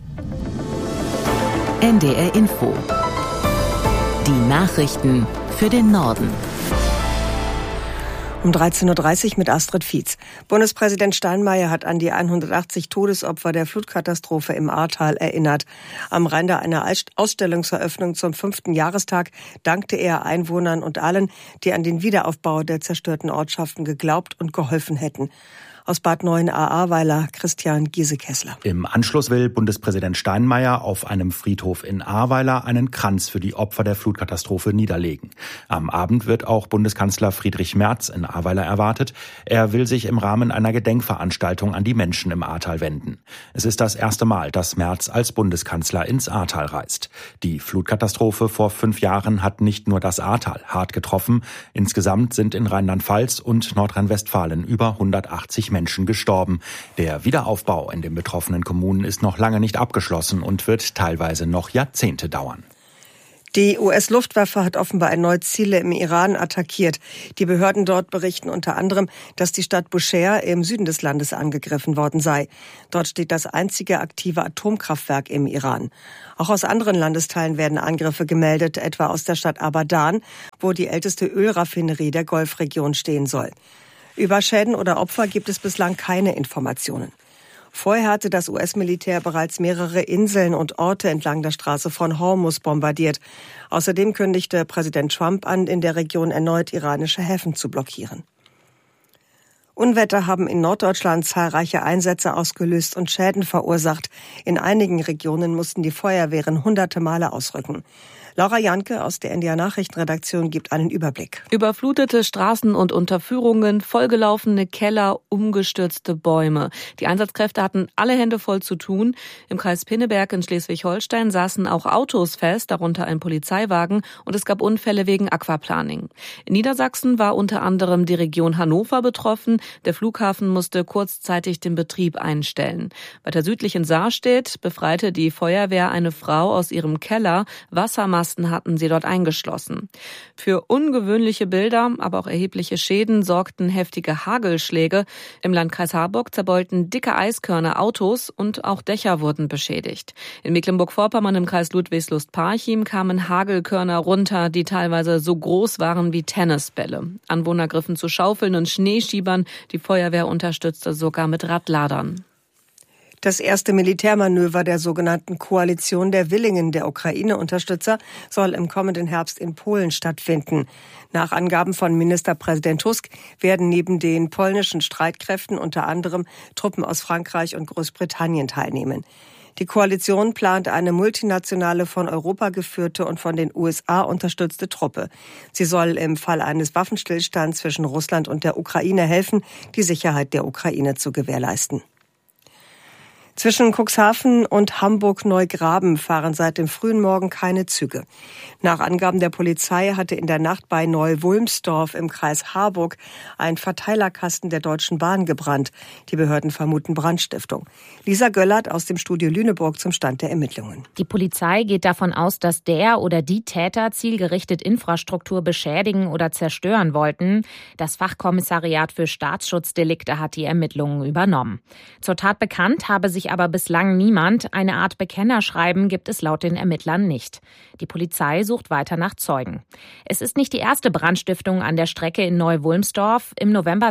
B: NDR Info. Die Nachrichten für den Norden.
A: Um 13.30 Uhr mit Astrid Fietz. Bundespräsident Steinmeier hat an die 180 Todesopfer der Flutkatastrophe im Ahrtal erinnert. Am Rande einer Ausstellungseröffnung zum 5. Jahrestag dankte er Einwohnern und allen, die an den Wiederaufbau der zerstörten Ortschaften geglaubt und geholfen hätten. Aus Bad Neuenahr-Ahrweiler Christian Giesekessler.
L: Im Anschluss will Bundespräsident Steinmeier auf einem Friedhof in Ahrweiler einen Kranz für die Opfer der Flutkatastrophe niederlegen. Am Abend wird auch Bundeskanzler Friedrich Merz in Ahrweiler erwartet. Er will sich im Rahmen einer Gedenkveranstaltung an die Menschen im Ahrtal wenden. Es ist das erste Mal, dass Merz als Bundeskanzler ins Ahrtal reist. Die Flutkatastrophe vor 5 Jahren hat nicht nur das Ahrtal hart getroffen. Insgesamt sind in Rheinland-Pfalz und Nordrhein-Westfalen über 180 Menschen gestorben. Der Wiederaufbau in den betroffenen Kommunen ist noch lange nicht abgeschlossen und wird teilweise noch Jahrzehnte dauern.
A: Die US-Luftwaffe hat offenbar erneut Ziele im Iran attackiert. Die Behörden dort berichten unter anderem, dass die Stadt Bushehr im Süden des Landes angegriffen worden sei. Dort steht das einzige aktive Atomkraftwerk im Iran. Auch aus anderen Landesteilen werden Angriffe gemeldet, etwa aus der Stadt Abadan, wo die älteste Ölraffinerie der Golfregion stehen soll. Über Schäden oder Opfer gibt es bislang keine Informationen. Vorher hatte das US-Militär bereits mehrere Inseln und Orte entlang der Straße von Hormuz bombardiert. Außerdem kündigte Präsident Trump an, in der Region erneut iranische Häfen zu blockieren. Unwetter haben in Norddeutschland zahlreiche Einsätze ausgelöst und Schäden verursacht. In einigen Regionen mussten die Feuerwehren hunderte Male ausrücken. Laura Janke aus der NDR Nachrichtenredaktion gibt einen Überblick.
E: Überflutete Straßen und Unterführungen, vollgelaufene Keller, umgestürzte Bäume. Die Einsatzkräfte hatten alle Hände voll zu tun. Im Kreis Pinneberg in Schleswig-Holstein saßen auch Autos fest, darunter ein Polizeiwagen, und es gab Unfälle wegen Aquaplaning. In Niedersachsen war unter anderem die Region Hannover betroffen. Der Flughafen musste kurzzeitig den Betrieb einstellen. Weiter südlich in Sarstedt befreite die Feuerwehr eine Frau aus ihrem Keller. Wassermassen hatten sie dort eingeschlossen. Für ungewöhnliche Bilder, aber auch erhebliche Schäden sorgten heftige Hagelschläge. Im Landkreis Harburg zerbeulten dicke Eiskörner Autos und auch Dächer wurden beschädigt. In Mecklenburg-Vorpommern im Kreis Ludwigslust-Parchim kamen Hagelkörner runter, die teilweise so groß waren wie Tennisbälle. Anwohner griffen zu Schaufeln und Schneeschiebern. Die Feuerwehr unterstützte sogar mit Radladern.
A: Das erste Militärmanöver der sogenannten Koalition der Willigen der Ukraine-Unterstützer soll im kommenden Herbst in Polen stattfinden. Nach Angaben von Ministerpräsident Tusk werden neben den polnischen Streitkräften unter anderem Truppen aus Frankreich und Großbritannien teilnehmen. Die Koalition plant eine multinationale, von Europa geführte und von den USA unterstützte Truppe. Sie soll im Fall eines Waffenstillstands zwischen Russland und der Ukraine helfen, die Sicherheit der Ukraine zu gewährleisten. Zwischen Cuxhaven und Hamburg-Neugraben fahren seit dem frühen Morgen keine Züge. Nach Angaben der Polizei hatte in der Nacht bei Neu-Wulmsdorf im Kreis Harburg ein Verteilerkasten der Deutschen Bahn gebrannt. Die Behörden vermuten Brandstiftung. Lisa Göllert aus dem Studio Lüneburg zum Stand der Ermittlungen.
B: Die Polizei geht davon aus, dass der oder die Täter zielgerichtet Infrastruktur beschädigen oder zerstören wollten. Das Fachkommissariat für Staatsschutzdelikte hat die Ermittlungen übernommen. Zur Tat bekannt habe sich aber bislang niemand. Eine Art Bekennerschreiben gibt es laut den Ermittlern nicht. Die Polizei sucht weiter nach Zeugen. Es ist nicht die erste Brandstiftung an der Strecke in Neu-Wulmsdorf. Im November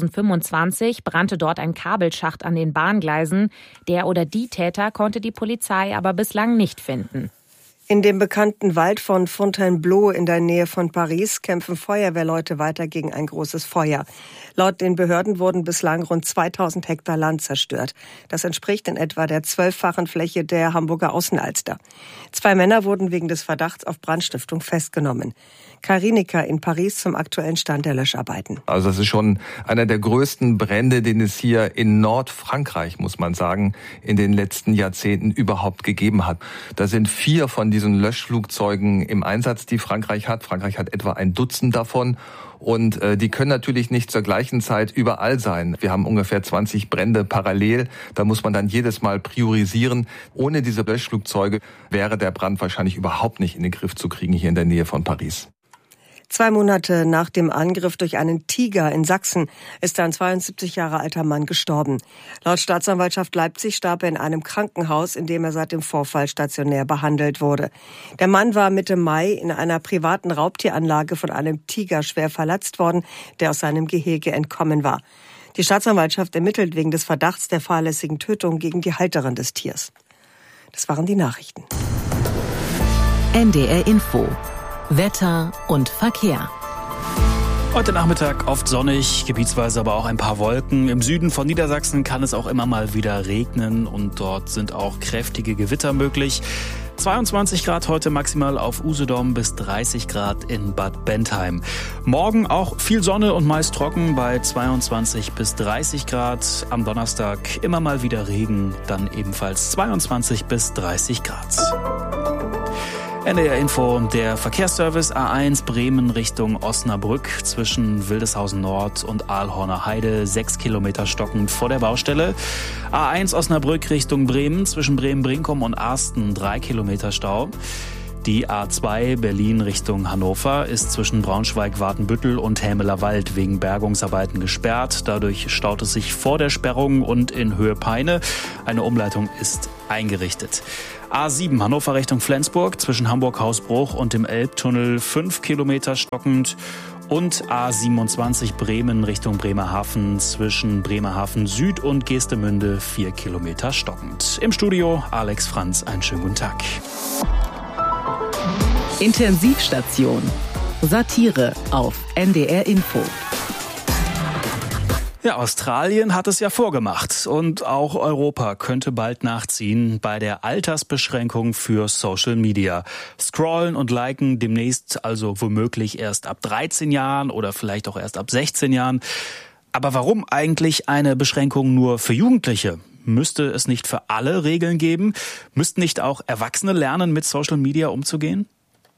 B: 2025 brannte dort ein Kabelschacht an den Bahngleisen. Der oder die Täter konnte die Polizei aber bislang nicht finden.
A: In dem bekannten Wald von Fontainebleau in der Nähe von Paris kämpfen Feuerwehrleute weiter gegen ein großes Feuer. Laut den Behörden wurden bislang rund 2000 Hektar Land zerstört. Das entspricht in etwa der 12-fachen Fläche der Hamburger Außenalster. 2 Männer wurden wegen des Verdachts auf Brandstiftung festgenommen. Karinika in Paris zum aktuellen Stand der Löscharbeiten.
C: Also das ist schon einer der größten Brände, den es hier in Nordfrankreich, muss man sagen, in den letzten Jahrzehnten überhaupt gegeben hat. Da sind 4 von diesen Löschflugzeugen im Einsatz, die Frankreich hat. Frankreich hat etwa ein Dutzend davon. Und die können natürlich nicht zur gleichen Zeit überall sein. Wir haben ungefähr 20 Brände parallel. Da muss man dann jedes Mal priorisieren. Ohne diese Löschflugzeuge wäre der Brand wahrscheinlich überhaupt nicht in den Griff zu kriegen hier in der Nähe von Paris.
A: 2 Monate nach dem Angriff durch einen Tiger in Sachsen ist ein 72 Jahre alter Mann gestorben. Laut Staatsanwaltschaft Leipzig starb er in einem Krankenhaus, in dem er seit dem Vorfall stationär behandelt wurde. Der Mann war Mitte Mai in einer privaten Raubtieranlage von einem Tiger schwer verletzt worden, der aus seinem Gehege entkommen war. Die Staatsanwaltschaft ermittelt wegen des Verdachts der fahrlässigen Tötung gegen die Halterin des Tiers. Das waren die Nachrichten.
D: NDR Info. Wetter und Verkehr.
F: Heute Nachmittag oft sonnig, gebietsweise aber auch ein paar Wolken. Im Süden von Niedersachsen kann es auch immer mal wieder regnen und dort sind auch kräftige Gewitter möglich. 22 Grad heute maximal auf Usedom bis 30 Grad in Bad Bentheim. Morgen auch viel Sonne und meist trocken bei 22 bis 30 Grad. Am Donnerstag immer mal wieder Regen, dann ebenfalls 22 bis 30 Grad. NDR Info, der Verkehrsservice A1 Bremen Richtung Osnabrück zwischen Wildeshausen Nord und Aalhorner Heide, 6 Kilometer stockend vor der Baustelle. A1 Osnabrück Richtung Bremen zwischen Bremen-Brinkum und Arsten, 3 Kilometer Stau. Die A2 Berlin Richtung Hannover ist zwischen Braunschweig-Watenbüttel und Hämeler Wald wegen Bergungsarbeiten gesperrt. Dadurch staut es sich vor der Sperrung und in Höhe Peine. Eine Umleitung ist eingerichtet. A7 Hannover Richtung Flensburg zwischen Hamburg-Hausbruch und dem Elbtunnel 5 Kilometer stockend. Und A27 Bremen Richtung Bremerhaven zwischen Bremerhaven Süd und Geestemünde 4 Kilometer stockend. Im Studio Alex Franz, einen schönen guten Tag.
D: Intensivstation. Satire auf NDR Info.
F: Ja, Australien hat es ja vorgemacht und auch Europa könnte bald nachziehen bei der Altersbeschränkung für Social Media. Scrollen und liken demnächst also womöglich erst ab 13 Jahren oder vielleicht auch erst ab 16 Jahren. Aber warum eigentlich eine Beschränkung nur für Jugendliche? Müsste es nicht für alle Regeln geben? Müssten nicht auch Erwachsene lernen, mit Social Media umzugehen?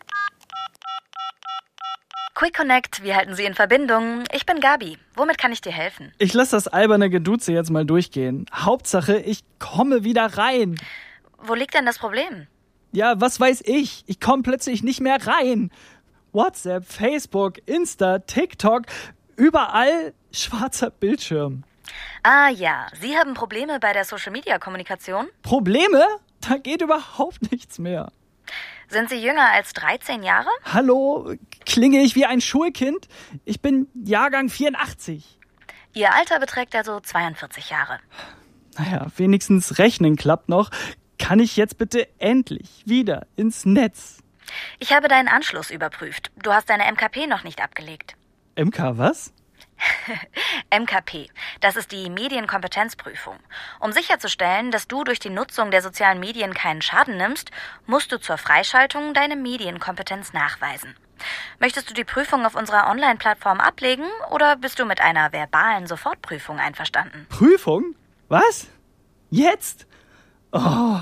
H: Quick Connect, wir halten Sie in Verbindung. Ich bin Gabi. Womit kann ich dir helfen?
I: Ich lasse das alberne Geduze jetzt mal durchgehen. Hauptsache, ich komme wieder rein.
H: Wo liegt denn das Problem?
I: Ja, was weiß ich? Ich komme plötzlich nicht mehr rein. WhatsApp, Facebook, Insta, TikTok, überall schwarzer Bildschirm.
H: Ah ja, Sie haben Probleme bei der Social-Media-Kommunikation?
I: Probleme? Da geht überhaupt nichts mehr.
H: Sind Sie jünger als 13 Jahre?
I: Hallo, klinge ich wie ein Schulkind? Ich bin Jahrgang 84.
H: Ihr Alter beträgt also 42 Jahre.
I: Naja, wenigstens Rechnen klappt noch. Kann ich jetzt bitte endlich wieder ins Netz?
H: Ich habe deinen Anschluss überprüft. Du hast deine MKP noch nicht abgelegt.
I: MK was?
H: MKP, das ist die Medienkompetenzprüfung. Um sicherzustellen, dass du durch die Nutzung der sozialen Medien keinen Schaden nimmst, musst du zur Freischaltung deine Medienkompetenz nachweisen. Möchtest du die Prüfung auf unserer Online-Plattform ablegen oder bist du mit einer verbalen Sofortprüfung einverstanden?
I: Prüfung? Was? Jetzt? Oh,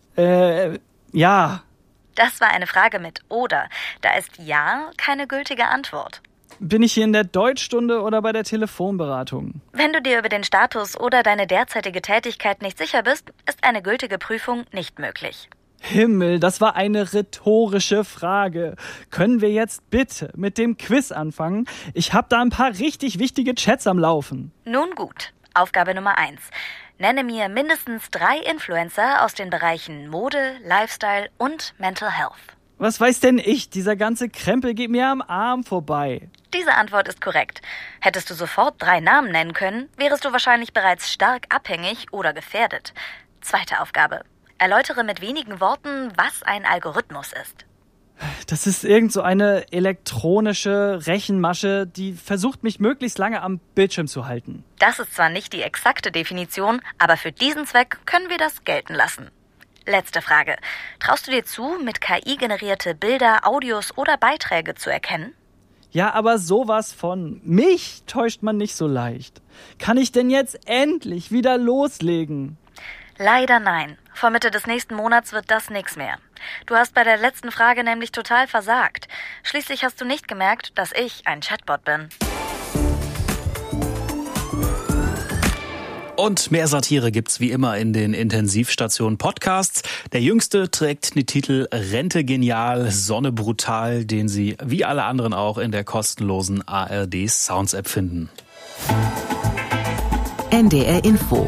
I: ja.
H: Das war eine Frage mit oder. Da ist ja keine gültige Antwort.
I: Bin ich hier in der Deutschstunde oder bei der Telefonberatung?
H: Wenn du dir über den Status oder deine derzeitige Tätigkeit nicht sicher bist, ist eine gültige Prüfung nicht möglich.
I: Himmel, das war eine rhetorische Frage. Können wir jetzt bitte mit dem Quiz anfangen? Ich habe da ein paar richtig wichtige Chats am Laufen.
H: Nun gut, Aufgabe Nummer 1. Nenne mir mindestens 3 Influencer aus den Bereichen Mode, Lifestyle und Mental Health.
I: Was weiß denn ich? Dieser ganze Krempel geht mir am Arm vorbei.
H: Diese Antwort ist korrekt. Hättest du sofort 3 Namen nennen können, wärest du wahrscheinlich bereits stark abhängig oder gefährdet. Zweite Aufgabe. Erläutere mit wenigen Worten, was ein Algorithmus ist.
I: Das ist irgend so eine elektronische Rechenmasche, die versucht, mich möglichst lange am Bildschirm zu halten.
H: Das ist zwar nicht die exakte Definition, aber für diesen Zweck können wir das gelten lassen. Letzte Frage. Traust du dir zu, mit KI generierte Bilder, Audios oder Beiträge zu erkennen?
I: Ja, aber sowas von. Mich täuscht man nicht so leicht. Kann ich denn jetzt endlich wieder loslegen?
H: Leider nein. Vor Mitte des nächsten Monats wird das nix mehr. Du hast bei der letzten Frage nämlich total versagt. Schließlich hast du nicht gemerkt, dass ich ein Chatbot bin.
F: Und mehr Satire gibt's wie immer in den Intensivstationen Podcasts. Der jüngste trägt den Titel Rente genial, Sonne brutal, den Sie wie alle anderen auch in der kostenlosen ARD Sounds App finden.
D: NDR Info.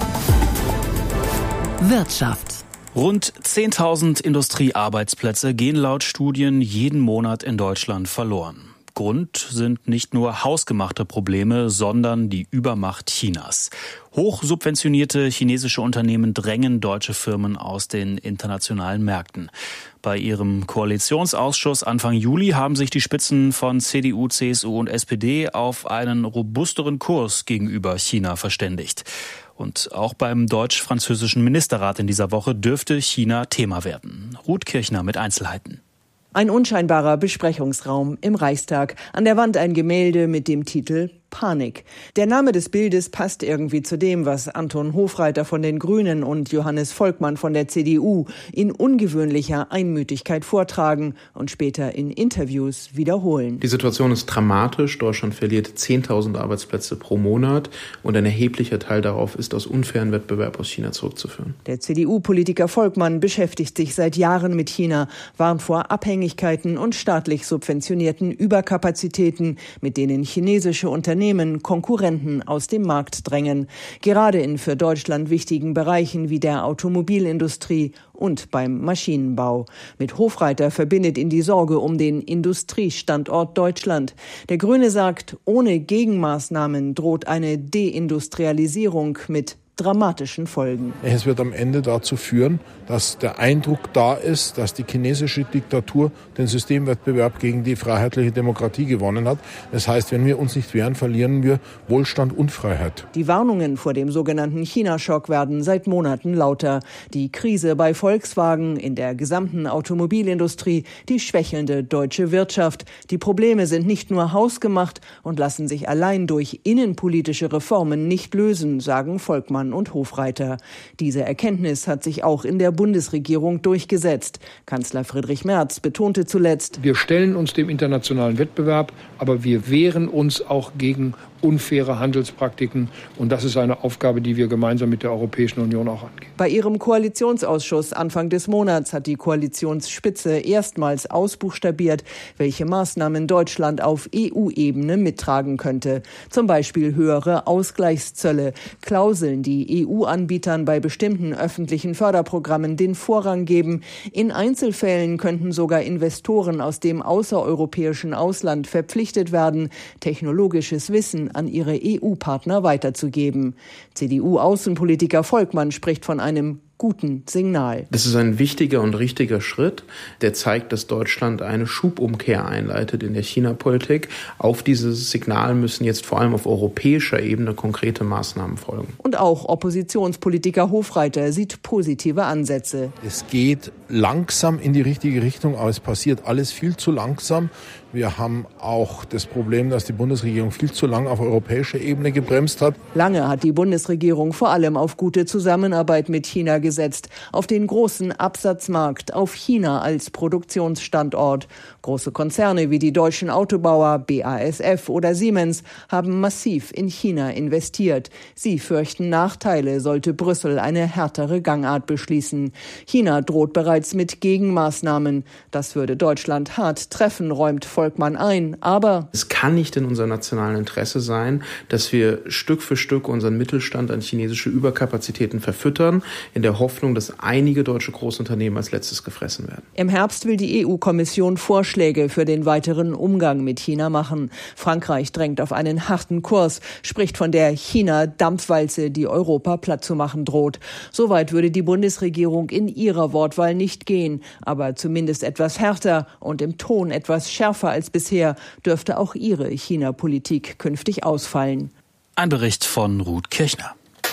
D: Wirtschaft.
F: Rund 10.000 Industriearbeitsplätze gehen laut Studien jeden Monat in Deutschland verloren. Grund sind nicht nur hausgemachte Probleme, sondern die Übermacht Chinas. Hochsubventionierte chinesische Unternehmen drängen deutsche Firmen aus den internationalen Märkten. Bei ihrem Koalitionsausschuss Anfang Juli haben sich die Spitzen von CDU, CSU und SPD auf einen robusteren Kurs gegenüber China verständigt. Und auch beim deutsch-französischen Ministerrat in dieser Woche dürfte China Thema werden. Ruth Kirchner mit Einzelheiten.
J: Ein unscheinbarer Besprechungsraum im Reichstag. An der Wand ein Gemälde mit dem Titel Panik. Der Name des Bildes passt irgendwie zu dem, was Anton Hofreiter von den Grünen und Johannes Volkmann von der CDU in ungewöhnlicher Einmütigkeit vortragen und später in Interviews wiederholen.
K: Die Situation ist dramatisch. Deutschland verliert 10.000 Arbeitsplätze pro Monat und ein erheblicher Teil darauf ist aus unfairen Wettbewerb aus China zurückzuführen.
J: Der CDU-Politiker Volkmann beschäftigt sich seit Jahren mit China, warnt vor Abhängigkeiten und staatlich subventionierten Überkapazitäten, mit denen chinesische Unternehmen Konkurrenten aus dem Markt drängen. Gerade in für Deutschland wichtigen Bereichen wie der Automobilindustrie und beim Maschinenbau. Mit Hofreiter verbindet ihn die Sorge um den Industriestandort Deutschland. Der Grüne sagt, ohne Gegenmaßnahmen droht eine Deindustrialisierung mit dramatischen Folgen.
M: Es wird am Ende dazu führen, dass der Eindruck da ist, dass die chinesische Diktatur den Systemwettbewerb gegen die freiheitliche Demokratie gewonnen hat. Das heißt, wenn wir uns nicht wehren, verlieren wir Wohlstand und Freiheit.
J: Die Warnungen vor dem sogenannten China-Schock werden seit Monaten lauter. Die Krise bei Volkswagen, in der gesamten Automobilindustrie, die schwächelnde deutsche Wirtschaft. Die Probleme sind nicht nur hausgemacht und lassen sich allein durch innenpolitische Reformen nicht lösen, sagen Volkmann und Hofreiter. Diese Erkenntnis hat sich auch in der Bundesregierung durchgesetzt. Kanzler Friedrich Merz betonte zuletzt:
O: Wir stellen uns dem internationalen Wettbewerb, aber wir wehren uns auch gegen unfaire Handelspraktiken. Und das ist eine Aufgabe, die wir gemeinsam mit der Europäischen Union auch angehen.
J: Bei ihrem Koalitionsausschuss Anfang des Monats hat die Koalitionsspitze erstmals ausbuchstabiert, welche Maßnahmen Deutschland auf EU-Ebene mittragen könnte. Zum Beispiel höhere Ausgleichszölle, Klauseln, die EU-Anbietern bei bestimmten öffentlichen Förderprogrammen den Vorrang geben. In Einzelfällen könnten sogar Investoren aus dem außereuropäischen Ausland verpflichtet werden, technologisches Wissen an ihre EU-Partner weiterzugeben. CDU-Außenpolitiker Volkmann spricht von einem guten Signal.
K: Das ist ein wichtiger und richtiger Schritt, der zeigt, dass Deutschland eine Schubumkehr einleitet in der China-Politik. Auf dieses Signal müssen jetzt vor allem auf europäischer Ebene konkrete Maßnahmen folgen.
J: Und auch Oppositionspolitiker Hofreiter sieht positive Ansätze.
M: Es geht langsam in die richtige Richtung, aber es passiert alles viel zu langsam. Wir haben auch das Problem, dass die Bundesregierung viel zu lange auf europäischer Ebene gebremst hat.
J: Lange hat die Bundesregierung vor allem auf gute Zusammenarbeit mit China gesetzt, auf den großen Absatzmarkt, auf China als Produktionsstandort. Große Konzerne wie die deutschen Autobauer BASF oder Siemens haben massiv in China investiert. Sie fürchten Nachteile, sollte Brüssel eine härtere Gangart beschließen. China droht bereits mit Gegenmaßnahmen. Das würde Deutschland hart treffen, räumt Volkmann ein. Aber
K: es kann nicht in unserem nationalen Interesse sein, dass wir Stück für Stück unseren Mittelstand an chinesische Überkapazitäten verfüttern, in der Hoffnung, dass einige deutsche Großunternehmen als letztes gefressen werden.
J: Im Herbst will die EU-Kommission Vorschläge für den weiteren Umgang mit China machen. Frankreich drängt auf einen harten Kurs, spricht von der China-Dampfwalze, die Europa platt zu machen droht. Soweit würde die Bundesregierung in ihrer Wortwahl nicht gehen, aber zumindest etwas härter und im Ton etwas schärfer als bisher dürfte auch ihre China-Politik künftig ausfallen.
F: Ein Bericht von Ruth Kirchner.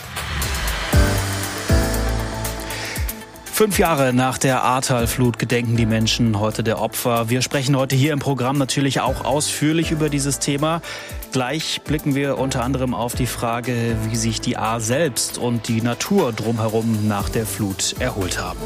F: 5 Jahre nach der Ahrtal-Flut gedenken die Menschen heute der Opfer. Wir sprechen heute hier im Programm natürlich auch ausführlich über dieses Thema. Gleich blicken wir unter anderem auf die Frage, wie sich die Ahr selbst und die Natur drumherum nach der Flut erholt haben.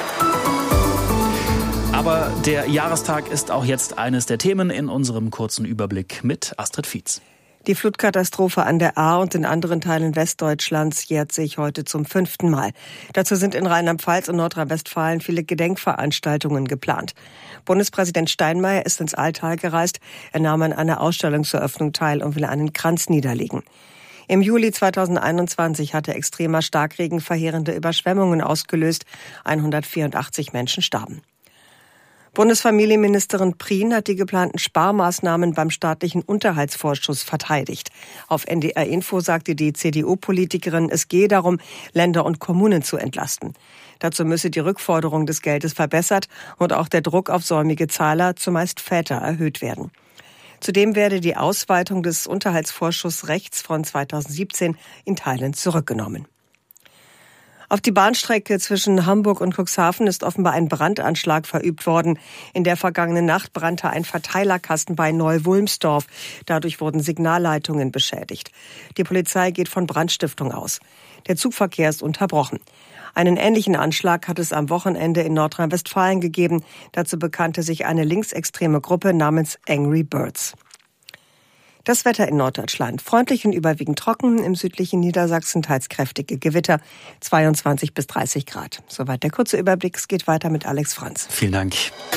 F: Aber der Jahrestag ist auch jetzt eines der Themen in unserem kurzen Überblick mit Astrid Fietz.
A: Die Flutkatastrophe an der Ahr und in anderen Teilen Westdeutschlands jährt sich heute zum 5. Mal. Dazu sind in Rheinland-Pfalz und Nordrhein-Westfalen viele Gedenkveranstaltungen geplant. Bundespräsident Steinmeier ist ins Ahrtal gereist. Er nahm an einer Ausstellungseröffnung teil und will einen Kranz niederlegen. Im Juli 2021 hatte extremer Starkregen verheerende Überschwemmungen ausgelöst. 184 Menschen starben. Bundesfamilienministerin Prien hat die geplanten Sparmaßnahmen beim staatlichen Unterhaltsvorschuss verteidigt. Auf NDR Info sagte die CDU-Politikerin, es gehe darum, Länder und Kommunen zu entlasten. Dazu müsse die Rückforderung des Geldes verbessert und auch der Druck auf säumige Zahler, zumeist Väter, erhöht werden. Zudem werde die Ausweitung des Unterhaltsvorschussrechts von 2017 in Teilen zurückgenommen. Auf die Bahnstrecke zwischen Hamburg und Cuxhaven ist offenbar ein Brandanschlag verübt worden. In der vergangenen Nacht brannte ein Verteilerkasten bei Neu-Wulmsdorf. Dadurch wurden Signalleitungen beschädigt. Die Polizei geht von Brandstiftung aus. Der Zugverkehr ist unterbrochen. Einen ähnlichen Anschlag hat es am Wochenende in Nordrhein-Westfalen gegeben. Dazu bekannte sich eine linksextreme Gruppe namens Angry Birds. Das Wetter in Norddeutschland. Freundlich und überwiegend trocken, im südlichen Niedersachsen teils kräftige Gewitter, 22 bis 30 Grad. Soweit der kurze Überblick. Es geht weiter mit Alex Franz.
F: Vielen Dank.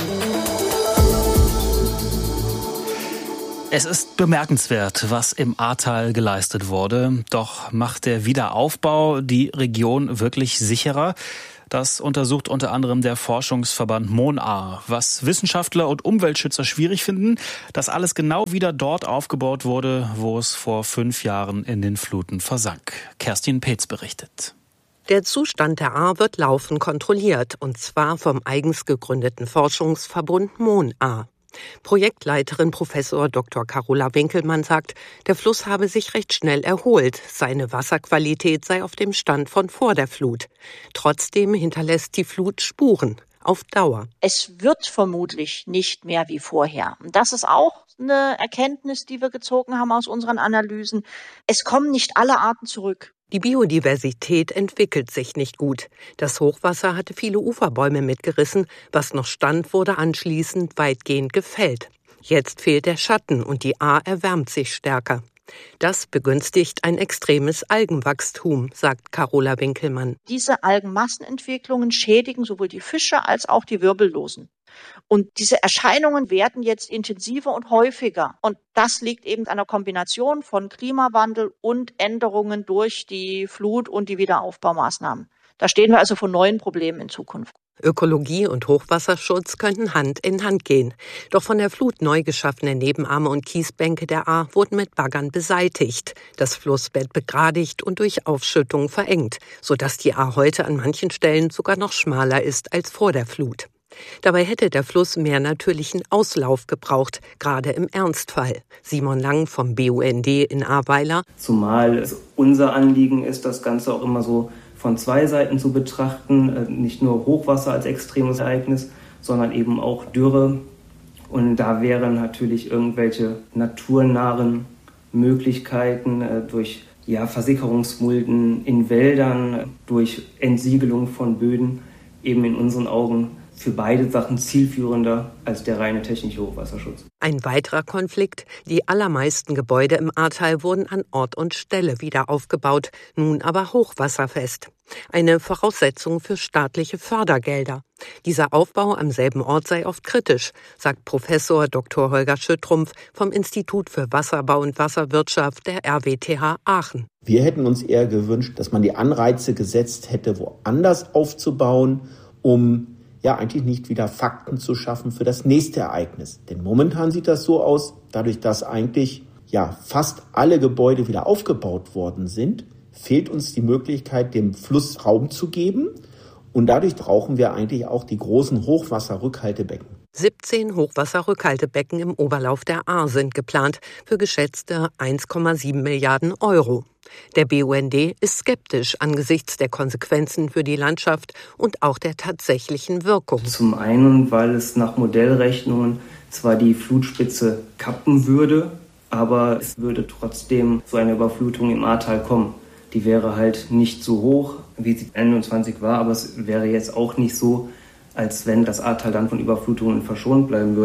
F: Es ist bemerkenswert, was im Ahrtal geleistet wurde. Doch macht der Wiederaufbau die Region wirklich sicherer? Das untersucht unter anderem der Forschungsverband Mon-Ahr. Was Wissenschaftler und Umweltschützer schwierig finden, dass alles genau wieder dort aufgebaut wurde, wo es vor 5 Jahren in den Fluten versank. Kerstin Peetz berichtet.
N: Der Zustand der Ahr wird laufend kontrolliert, und zwar vom eigens gegründeten Forschungsverbund Mon-Ahr. Projektleiterin Professor Dr. Carola Winkelmann sagt, der Fluss habe sich recht schnell erholt. Seine Wasserqualität sei auf dem Stand von vor der Flut. Trotzdem hinterlässt die Flut Spuren auf Dauer.
P: Es wird vermutlich nicht mehr wie vorher. Und das ist auch eine Erkenntnis, die wir gezogen haben aus unseren Analysen. Es kommen nicht alle Arten zurück.
N: Die Biodiversität entwickelt sich nicht gut. Das Hochwasser hatte viele Uferbäume mitgerissen. Was noch stand, wurde anschließend weitgehend gefällt. Jetzt fehlt der Schatten und die Ahr erwärmt sich stärker. Das begünstigt ein extremes Algenwachstum, sagt Carola Winkelmann.
P: Diese Algenmassenentwicklungen schädigen sowohl die Fische als auch die Wirbellosen. Und diese Erscheinungen werden jetzt intensiver und häufiger. Und das liegt eben an einer Kombination von Klimawandel und Änderungen durch die Flut und die Wiederaufbaumaßnahmen. Da stehen wir also vor neuen Problemen in Zukunft.
N: Ökologie und Hochwasserschutz könnten Hand in Hand gehen. Doch von der Flut neu geschaffene Nebenarme und Kiesbänke der Ahr wurden mit Baggern beseitigt, das Flussbett begradigt und durch Aufschüttung verengt, sodass die Ahr heute an manchen Stellen sogar noch schmaler ist als vor der Flut. Dabei hätte der Fluss mehr natürlichen Auslauf gebraucht, gerade im Ernstfall. Simon Lang vom BUND in Ahrweiler.
S: Zumal es unser Anliegen ist, das Ganze auch immer so von 2 Seiten zu betrachten. Nicht nur Hochwasser als extremes Ereignis, sondern eben auch Dürre. Und da wären natürlich irgendwelche naturnahen Möglichkeiten durch Versickerungsmulden in Wäldern, durch Entsiegelung von Böden eben in unseren Augen für beide Sachen zielführender als der reine technische Hochwasserschutz.
N: Ein weiterer Konflikt: Die allermeisten Gebäude im Ahrtal wurden an Ort und Stelle wieder aufgebaut, nun aber hochwasserfest. Eine Voraussetzung für staatliche Fördergelder. Dieser Aufbau am selben Ort sei oft kritisch, sagt Professor Dr. Holger Schüttrumpf vom Institut für Wasserbau und Wasserwirtschaft der RWTH Aachen.
U: Wir hätten uns eher gewünscht, dass man die Anreize gesetzt hätte, woanders aufzubauen, um eigentlich nicht wieder Fakten zu schaffen für das nächste Ereignis. Denn momentan sieht das so aus, dadurch, dass eigentlich fast alle Gebäude wieder aufgebaut worden sind, fehlt uns die Möglichkeit, dem Fluss Raum zu geben. Und dadurch brauchen wir eigentlich auch die großen Hochwasserrückhaltebecken.
N: 17 Hochwasserrückhaltebecken im Oberlauf der Ahr sind geplant für geschätzte 1,7 Milliarden Euro. Der BUND ist skeptisch angesichts der Konsequenzen für die Landschaft und auch der tatsächlichen Wirkung.
S: Zum einen, weil es nach Modellrechnungen zwar die Flutspitze kappen würde, aber es würde trotzdem zu einer Überflutung im Ahrtal kommen. Die wäre halt nicht so hoch, wie sie 21 war, aber es wäre jetzt auch nicht so, als wenn das Ahrtal dann von Überflutungen verschont bleiben würde.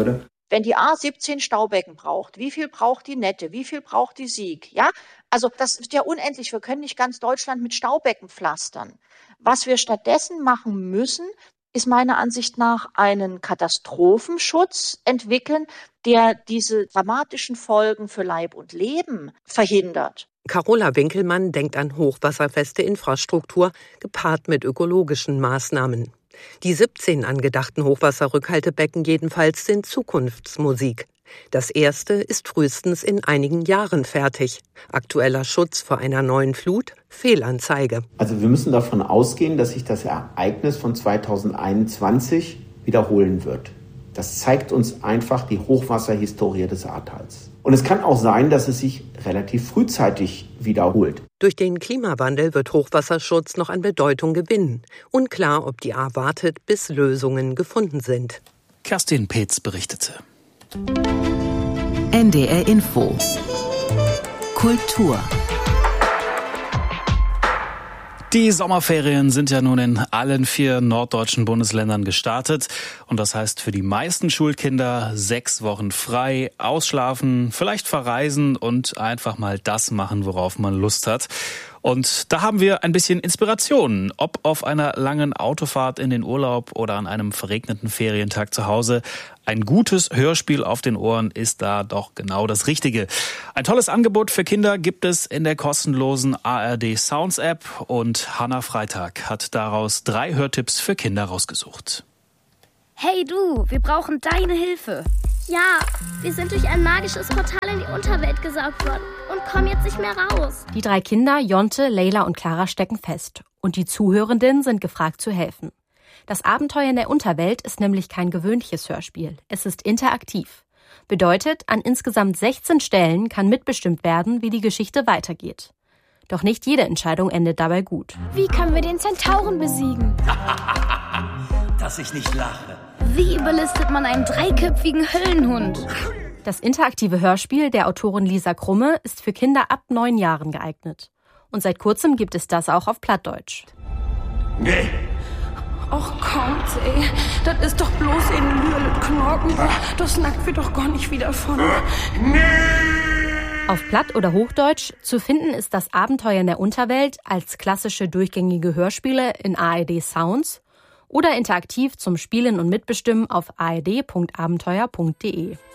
P: Wenn die A 17 Staubecken braucht, wie viel braucht die Nette, wie viel braucht die Sieg? Ja, also das ist ja unendlich. Wir können nicht ganz Deutschland mit Staubecken pflastern. Was wir stattdessen machen müssen, ist meiner Ansicht nach einen Katastrophenschutz entwickeln, der diese dramatischen Folgen für Leib und Leben verhindert.
N: Carola Winkelmann denkt an hochwasserfeste Infrastruktur, gepaart mit ökologischen Maßnahmen. Die 17 angedachten Hochwasserrückhaltebecken jedenfalls sind Zukunftsmusik. Das erste ist frühestens in einigen Jahren fertig. Aktueller Schutz vor einer neuen Flut? Fehlanzeige.
U: Also wir müssen davon ausgehen, dass sich das Ereignis von 2021 wiederholen wird. Das zeigt uns einfach die Hochwasserhistorie des Ahrtals. Und es kann auch sein, dass es sich relativ frühzeitig wiederholt.
N: Durch den Klimawandel wird Hochwasserschutz noch an Bedeutung gewinnen. Unklar, ob die Ahr wartet, bis Lösungen gefunden sind.
F: Kerstin Peetz berichtete.
D: NDR Info. Kultur.
F: Die Sommerferien sind ja nun in allen 4 norddeutschen Bundesländern gestartet. Und das heißt für die meisten Schulkinder 6 Wochen frei, ausschlafen, vielleicht verreisen und einfach mal das machen, worauf man Lust hat. Und da haben wir ein bisschen Inspiration. Ob auf einer langen Autofahrt in den Urlaub oder an einem verregneten Ferientag zu Hause. Ein gutes Hörspiel auf den Ohren ist da doch genau das Richtige. Ein tolles Angebot für Kinder gibt es in der kostenlosen ARD Sounds App. Und Hanna Freitag hat daraus 3 Hörtipps für Kinder rausgesucht.
T: Hey du, wir brauchen deine Hilfe.
V: Ja, wir sind durch ein magisches Portal in die Unterwelt gesaugt worden und kommen jetzt nicht mehr raus.
W: Die 3 Kinder, Jonte, Leila und Clara, stecken fest. Und die Zuhörenden sind gefragt zu helfen. Das Abenteuer in der Unterwelt ist nämlich kein gewöhnliches Hörspiel. Es ist interaktiv. Bedeutet, an insgesamt 16 Stellen kann mitbestimmt werden, wie die Geschichte weitergeht. Doch nicht jede Entscheidung endet dabei gut.
V: Wie können wir den Zentauren besiegen?
X: Dass ich nicht lache.
V: Wie überlistet man einen 3-köpfigen Höllenhund?
W: Das interaktive Hörspiel der Autorin Lisa Krumme ist für Kinder ab 9 Jahren geeignet. Und seit kurzem gibt es das auch auf Plattdeutsch.
X: Nee.
Y: Och kommt, ey. Das ist doch bloß ein Lürlet-Knorken. Das snackt wir doch gar nicht wieder von.
W: Auf Platt- oder Hochdeutsch zu finden ist das Abenteuer in der Unterwelt als klassische durchgängige Hörspiele in ARD Sounds oder interaktiv zum Spielen und Mitbestimmen auf ard.abenteuer.de.